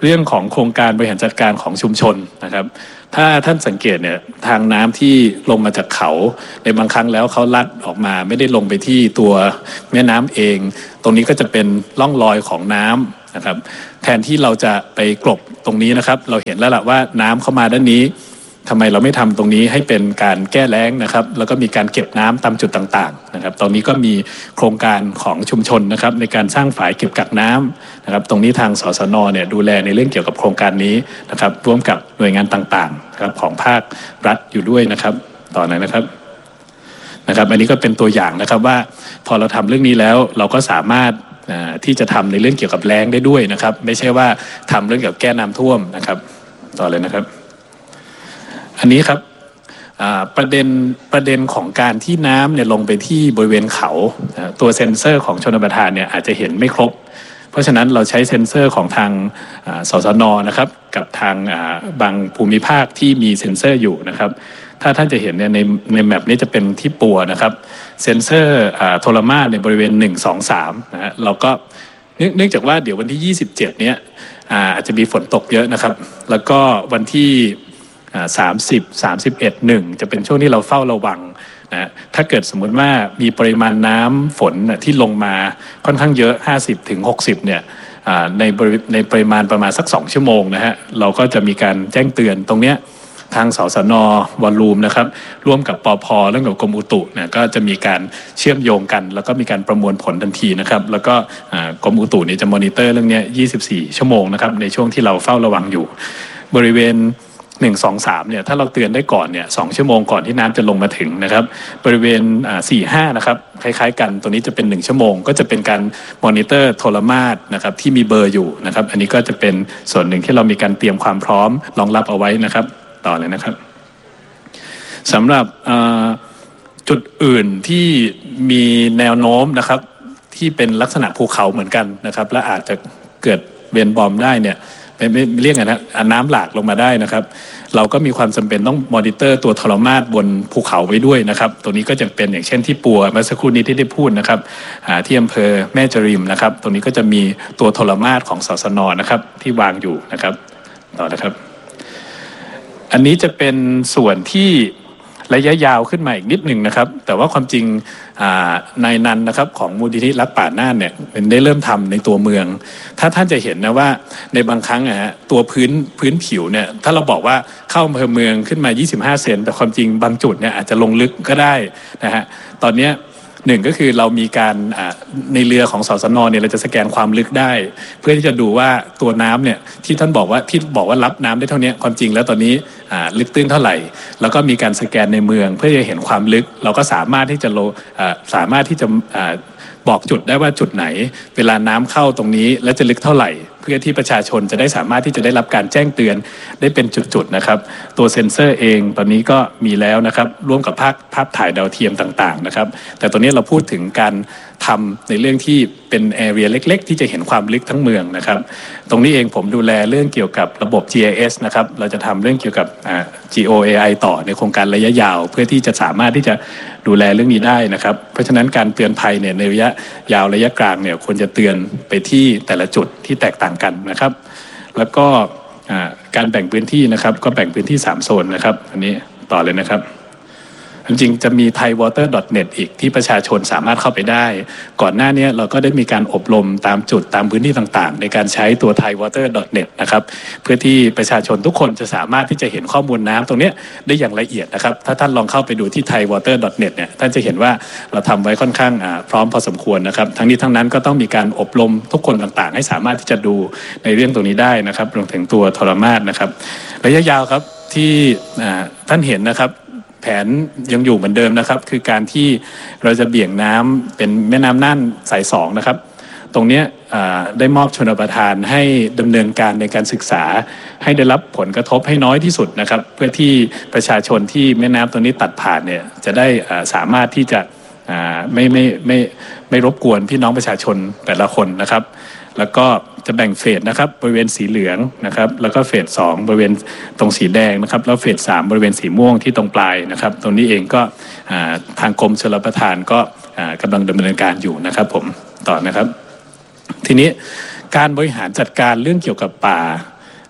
เรื่องของโครงการบริหารจัดการของชุมชนนะครับถ้าท่านสังเกตเนี่ยทางน้ำที่ลงมาจากเขาในบางครั้งแล้วเขาลัดออกมาไม่ได้ลงไปที่ตัวแม่น้ำเองตรงนี้ก็จะเป็นร่องรอยของน้ำนะครับแทนที่เราจะไปกลบตรงนี้นะครับเราเห็นแล้วล่ะว่าน้ำเข้ามาด้านนี้ทำไมเราไม่ทำตรงนี้ให้เป็นการแก้แล้งนะครับแล้วก็มีการเก็บน้ำตามจุดต่างๆนะครับตอนนี้ก็มีโครงการของชุมชนนะครับในการสร้างฝายเก็บกักน้ำนะครับตรงนี้ทางสสนเนี่ยดูแลในเรื่องเกี่ยวกับโครงการนี้นะครับร่วมกับหน่วยงานต่างๆนะครับของภาครัฐอยู่ด้วยนะครับต่อหน่อยนะครับนะครับอันนี้ก็เป็นตัวอย่างนะครับว่าพอเราทำเรื่องนี้แล้วเราก็สามารถที่จะทำในเรื่องเกี่ยวกับแล้งได้ด้วยนะครับไม่ใช่ว่าทำเรื่องเกี่ยวกับแก้น้ำท่วมนะครับต่อเลยนะครับอันนี้ครับประเด็นประเด็นของการที่น้ำเนี่ยลงไปที่บริเวณเขาตัวเซ็นเซอร์ของชลประทานเนี่ยอาจจะเห็นไม่ครบเพราะฉะนั้นเราใช้เซ็นเซอร์ของทางสสนนะครับกับทางบางภูมิภาคที่มีเซ็นเซอร์อยู่นะครับถ้าท่านจะเห็นเนี่ยในในแมปนี้จะเป็นที่ปัวนะครับเซ็นเซอร์โทรมาในบริเวณหนึ่ง สอง สามนะฮะเราก็เนื่องจากว่าเดี๋ยววันที่ยี่สิบเจ็ดเนี้ยอาจจะมีฝนตกเยอะนะครับแล้วก็วันที่สามสิบ สามสิบเอ็ด หนึ่งจะเป็นช่วงที่เราเฝ้าระวังนะถ้าเกิดสมมุติว่ามีปริมาณน้ำฝนที่ลงมาค่อนข้างเยอะ ห้าสิบถึงหกสิบ เนี่ยในในปริมาณประมาณสักสองชั่วโมงนะฮะเราก็จะมีการแจ้งเตือนตรงเนี้ยทางสสน.วอลลุ่มนะครับร่วมกับปภ.เรื่องกับกรมอุตุเนี่ยก็จะมีการเชื่อมโยงกันแล้วก็มีการประมวลผลทันทีนะครับแล้วก็กรมอุตุเนี่ยจะมอนิเตอร์เรื่องนี้ยี่สิบสี่ชั่วโมงนะครับในช่วงที่เราเฝ้าระวังอยู่บริเวณหนึ่ง สอง สามเนี่ยถ้าเราเตือนได้ก่อนเนี่ยสองชั่วโมงก่อนที่น้ำจะลงมาถึงนะครับบริเวณสี่ ห้านะครับคล้ายๆกันตัวนี้จะเป็นหนึ่งชั่วโมงก็จะเป็นการมอนิเตอร์โทรมาศนะครับที่มีเบอร์อยู่นะครับอันนี้ก็จะเป็นส่วนหนึ่งที่เรามีการเตรียมความพร้อมรองรับเอาไว้นะครับต่อเลยนะครับสำหรับจุดอื่นที่มีแนวโน้มนะครับที่เป็นลักษณะภูเขาเหมือนกันนะครับและอาจจะเกิดเวนบอมได้เนี่ยไม่ไม่เรียกไงนะน้ำหลากลงมาได้นะครับเราก็มีความจำเป็นต้องมอนิเตอร์ตัวโทรมาศบนภูเขาไว้ด้วยนะครับตัวนี้ก็จะเป็นอย่างเช่นที่ปัวเมื่อสักครู่นี้ที่ได้พูดนะครับที่อำเภอแม่จริมนะครับตรงนี้ก็จะมีตัวโทรมาศของสสน.นะครับที่วางอยู่นะครับต่อนะครับอันนี้จะเป็นส่วนที่ระยะยาวขึ้นมาอีกนิดหนึ่งนะครับแต่ว่าความจริงนายนันนะครับของมูลนิธิรักป่าน่านเนี่ยได้เริ่มทำในตัวเมืองถ้าท่านจะเห็นนะว่าในบางครั้งอะฮะตัวพื้นพื้นผิวเนี่ยถ้าเราบอกว่าเข้าอำเภอเมืองขึ้นมายี่สิบห้าเซนแต่ความจริงบางจุดเนี่ยอาจจะลงลึกก็ได้นะฮะตอนนี้หนึ่งก็คือเรามีการในเรือของสสน.เนี่ยเราจะสแกนความลึกได้เพื่อที่จะดูว่าตัวน้ำเนี่ยที่ท่านบอกว่าที่บอกว่ารับน้ำได้เท่านี้ความจริงแล้วตอนนี้ลึกตื้นเท่าไหร่แล้วก็มีการสแกนในเมืองเพื่อจะเห็นความลึกเราก็สามารถที่จะโลสามารถที่จะบอกจุดได้ว่าจุดไหนเวลาน้ำเข้าตรงนี้แล้วจะลึกเท่าไหร่เพื่อที่ประชาชนจะได้สามารถที่จะได้รับการแจ้งเตือนได้เป็นจุดๆนะครับตัวเซ็นเซอร์เองตอนนี้ก็มีแล้วนะครับร่วมกับภาพภาพถ่ายดาวเทียมต่างๆนะครับแต่ตอนนี้เราพูดถึงการทำในเรื่องที่เป็นแอเรียเล็กๆที่จะเห็นความลึกทั้งเมืองนะครับตรงนี้เองผมดูแลเรื่องเกี่ยวกับระบบ จี ไอ เอส นะครับเราจะทำเรื่องเกี่ยวกับ จี โอ เอ ไอ ต่อในโครงการระยะยาวเพื่อที่จะสามารถที่จะดูแลเรื่องนี้ได้นะครับเพราะฉะนั้นการเตือนภัยเนี่ยในระยะยาวระยะกลางเนี่ยควรจะเตือนไปที่แต่ละจุดที่แตกต่างกันนะครับแล้วก็การแบ่งพื้นที่นะครับก็แบ่งพื้นที่สามโซนนะครับอันนี้ต่อเลยนะครับจริงๆจะมี ไทยวอเตอร์ ดอท เน็ต อีกที่ประชาชนสามารถเข้าไปได้ก่อนหน้านี้เราก็ได้มีการอบรมตามจุดตามพื้นที่ต่างๆในการใช้ตัว ไทยวอเตอร์ ดอท เน็ต นะครับเพื่อที่ประชาชนทุกคนจะสามารถที่จะเห็นข้อมูลน้ำตรงนี้ได้อย่างละเอียดนะครับถ้าท่านลองเข้าไปดูที่ ไทยวอเตอร์ ดอท เน็ต เนี่ยท่านจะเห็นว่าเราทำไว้ค่อนข้างพร้อมพอสมควรนะครับทั้งนี้ทั้งนั้นก็ต้องมีการอบรมทุกคนต่างๆให้สามารถที่จะดูในเรื่องตรงนี้ได้นะครับรวมถึงตัวโทรมาศนะครับระยะยาวครับที่ท่านเห็นนะครับแผนยังอยู่เหมือนเดิมนะครับคือการที่เราจะเบี่ยงน้ำเป็นแม่น้ำน่านสายสองนะครับตรงนี้ได้มอบชลประทานให้ดำเนินการในการศึกษาให้ได้รับผลกระทบให้น้อยที่สุดนะครับเพื่อที่ประชาชนที่แม่น้ำตรงนี้ตัดผ่านเนี่ยจะได้สามารถที่จะไม่ไม่ไม่ไม่รบกวนพี่น้องประชาชนแต่ละคนนะครับแล้วก็จะแบ่งเฟสนะครับบริเวณสีเหลืองนะครับแล้วก็เฟสสองบริเวณตรงสีแดงนะครับแล้วเฟสสามบริเวณสีม่วงที่ตรงปลายนะครับตรงนี้เองก็ทางกรมชลประทานก็กำลังดำเนินการอยู่นะครับผมต่อนะครับทีนี้การบริหารจัดการเรื่องเกี่ยวกับป่า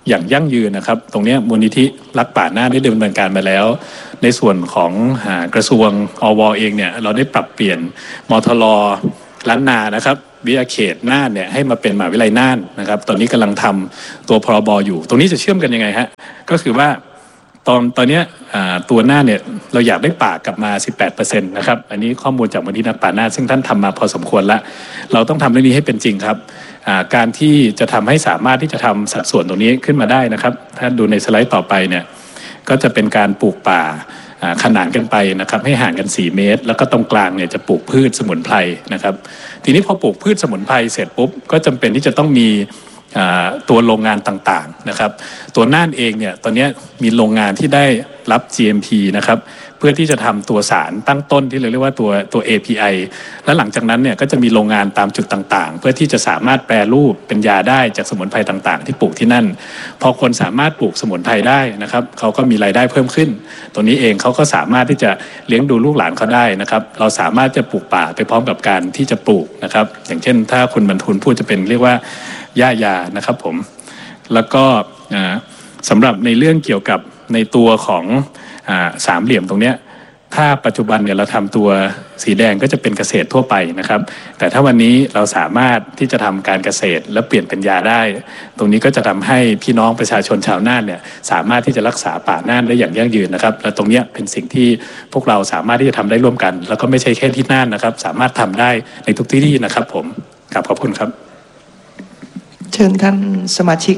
อย่างยั่งยืนนะครับตรงนี้มูลนิธิรักป่าน่านได้ดำเนินการมาแล้วในส่วนของกระทรวงอวเองเนี่ยเราได้ปรับเปลี่ยนมทลล้านนานะครับวิทยาเขตน่านเนี่ยให้มาเป็นมหาวิทยาลัยน่านนะครับตอนนี้กำลังทำตัวพรบอยู่ตรงนี้จะเชื่อมกันยังไงฮะก็คือว่าตอนตอนนี้ตัวน่านเนี่ยเราอยากได้ป่ากลับมา สิบแปดเปอร์เซ็นต์ นะครับอันนี้ข้อมูลจากมูลนิธินักป่าน่านซึ่งท่านทำมาพอสมควรแล้วเราต้องทำเรื่องนี้ให้เป็นจริงครับการที่จะทำให้สามารถที่จะทำสัดส่วนตรงนี้ขึ้นมาได้นะครับถ้าดูในสไลด์ต่อไปเนี่ยก็จะเป็นการปลูกป่าขนานกันไปนะครับให้ห่างกันสี่เมตรแล้วก็ตรงกลางเนี่ยจะปลูกพืชสมุนไพรนะครับทีนี้พอปลูกพืชสมุนไพรเสร็จปุ๊บก็จำเป็นที่จะต้องมีตัวโรงงานต่างๆนะครับตัวน่านเองเนี่ยตอนนี้มีโรงงานที่ได้รับ จี เอ็ม พี นะครับเพื่อที่จะทำตัวสารตั้งต้นที่เราเรียกว่าตัวตัว เอ พี ไอ และหลังจากนั้นเนี่ยก็จะมีโรงงานตามจุดต่างๆเพื่อที่จะสามารถแปรรูปเป็นยาได้จากสมุนไพรต่างๆที่ปลูกที่นั่นพอคนสามารถปลูกสมุนไพรได้นะครับเขาก็มีรายได้เพิ่มขึ้นตัวนี้เองเขาก็สามารถที่จะเลี้ยงดูลูกหลานเขาได้นะครับเราสามารถจะปลูกป่าไปพร้อมกับการที่จะปลูกนะครับอย่างเช่นถ้าคุณบรรทุนพูดจะเป็นเรียกว่าหญ้ายานะครับผมแล้วก็สำหรับในเรื่องเกี่ยวกับในตัวของสามเหลี่ยมตรงเนี้ยถ้าปัจจุบันเนี่ยเราทำตัวสีแดงก็จะเป็นเกษตรทั่วไปนะครับแต่ถ้าวันนี้เราสามารถที่จะทำการเกษตรและเปลี่ยนเป็นยาได้ตรงนี้ก็จะทำให้พี่น้องประชาชนชาวน่านเนี่ยสามารถที่จะรักษาป่าน่านได้อย่างยั่งยืนนะครับและตรงเนี้ยเป็นสิ่งที่พวกเราสามารถที่จะทำได้ร่วมกันแล้วก็ไม่ใช่แค่ที่น่านนะครับสามารถทำได้ในทุกที่ที่นะครับผมครับขอบคุณครับเชิญท่านสมาชิก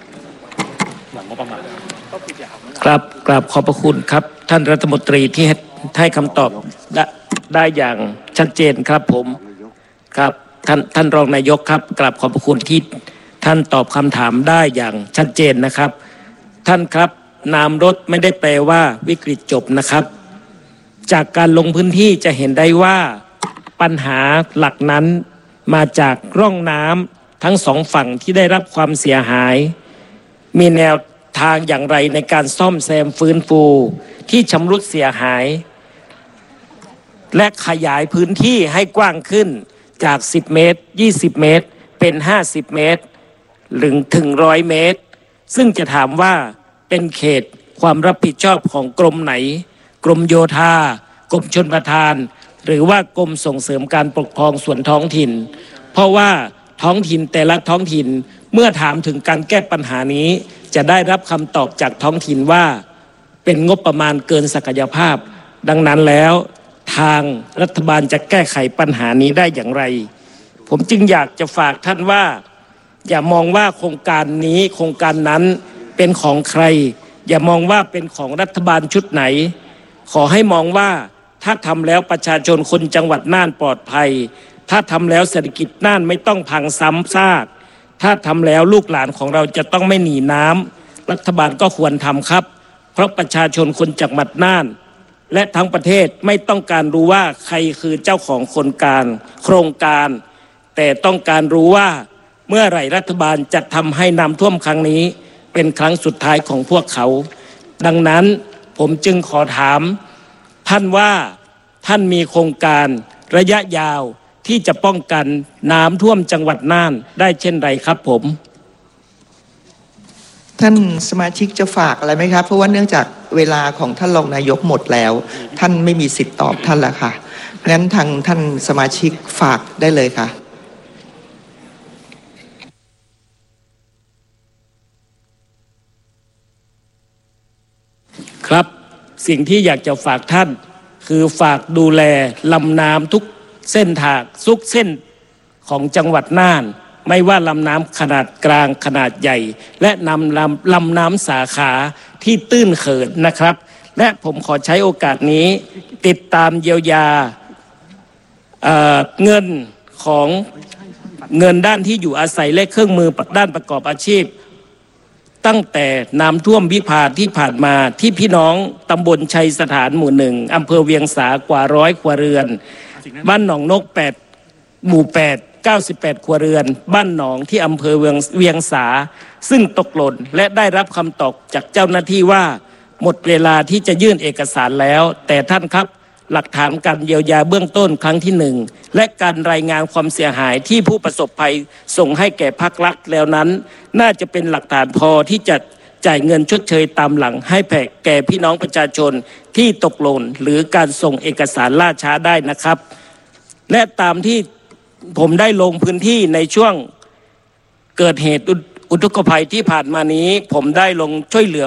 ครับกราบขอบพระคุณครับท่านรัฐมนตรีที่ให้คำตอบได้ได้อย่างชัดเจนครับผมครับท่านท่านรองนายกครับกราบขอบพระคุณที่ท่านตอบคำถามได้อย่างชัดเจนนะครับท่านครับน้ำลดไม่ได้แปลว่าวิกฤตจบนะครับจากการลงพื้นที่จะเห็นได้ว่าปัญหาหลักนั้นมาจากร่องน้ำทั้งสองฝั่งที่ได้รับความเสียหายมีแนวทางอย่างไรในการซ่อมแซมฟื้นฟูที่ชำรุดเสียหายและขยายพื้นที่ให้กว้างขึ้นจากสิบเมตรยี่สิบเมตรเป็นห้าสิบเมตรหรือถึงหนึ่งร้อยเมตรซึ่งจะถามว่าเป็นเขตความรับผิดชอบของกรมไหนกรมโยธากรมชลประทานหรือว่ากรมส่งเสริมการปกครองส่วนท้องถิ่นเพราะว่าท้องถิ่นแต่ละท้องถิ่นเมื่อถามถึงการแก้ปัญหานี้จะได้รับคำตอบจากท้องถิ่นว่าเป็นงบประมาณเกินศักยภาพดังนั้นแล้วทางรัฐบาลจะแก้ไขปัญหานี้ได้อย่างไรผมจึงอยากจะฝากท่านว่าอย่ามองว่าโครงการนี้โครงการนั้นเป็นของใครอย่ามองว่าเป็นของรัฐบาลชุดไหนขอให้มองว่าถ้าทำแล้วประชาชนคนจังหวัดน่านปลอดภัยถ้าทำแล้วเศรษฐกิจน่านไม่ต้องพังซ้ำซากถ้าทำแล้วลูกหลานของเราจะต้องไม่หนีน้ำรัฐบาลก็ควรทำครับเพราะประชาชนคนจังหวัดน่านและทั้งประเทศไม่ต้องการรู้ว่าใครคือเจ้าของโครงการโครงการแต่ต้องการรู้ว่าเมื่อไหร่รัฐบาลจะทำให้น้ำท่วมครั้งนี้เป็นครั้งสุดท้ายของพวกเขาดังนั้นผมจึงขอถามท่านว่าท่านมีโครงการระยะยาวที่จะป้องกันน้ำท่วมจังหวัดน่านได้เช่นไรครับผมท่านสมาชิกจะฝากอะไรไหมครับเพราะว่าเนื่องจากเวลาของท่านรองนายกหมดแล้วท่านไม่มีสิทธิ์ตอบท่านแล้วค่ะงั้นทางท่านสมาชิกฝากได้เลยค่ะครับสิ่งที่อยากจะฝากท่านคือฝากดูแลลำน้ำทุกเส้นทางทุกเส้นของจังหวัดน่านไม่ว่าลำน้ำขนาดกลางขนาดใหญ่และนำลำลำน้ำสาขาที่ตื้นเขินนะครับและผมขอใช้โอกาสนี้ติดตามเยียวยา เอ่อ เงินของเงินด้านที่อยู่อาศัยและเครื่องมือด้านประกอบอาชีพตั้งแต่น้ำท่วมวิภาที่ผ่านมาที่พี่น้องตำบลชัยสถานหมู่หนึ่งอำเภอเวียงสากว่าร้อยครัวเรือนบ้านหนองนกแปดหมู่แปดเก้าสิบแปดครัวเรือนบ้านหนองที่อำเภอเวียงเวียงสาซึ่งตกหล่นและได้รับคำตอบจากเจ้าหน้าที่ว่าหมดเวลาที่จะยื่นเอกสารแล้วแต่ท่านครับหลักฐานการเยียวยาเบื้องต้นครั้งที่หนึ่งและการรายงานความเสียหายที่ผู้ประสบภัยส่งให้แก่ภาครัฐแล้วนั้นน่าจะเป็นหลักฐานพอที่จะจ่ายเงินชดเชยตามหลังให้แก่พี่น้องประชาชนที่ตกหล่นหรือการส่งเอกสารล่าช้าได้นะครับและตามที่ผมได้ลงพื้นที่ในช่วงเกิดเหตุอุทกภัยที่ผ่านมานี้ผมได้ลงช่วยเหลือ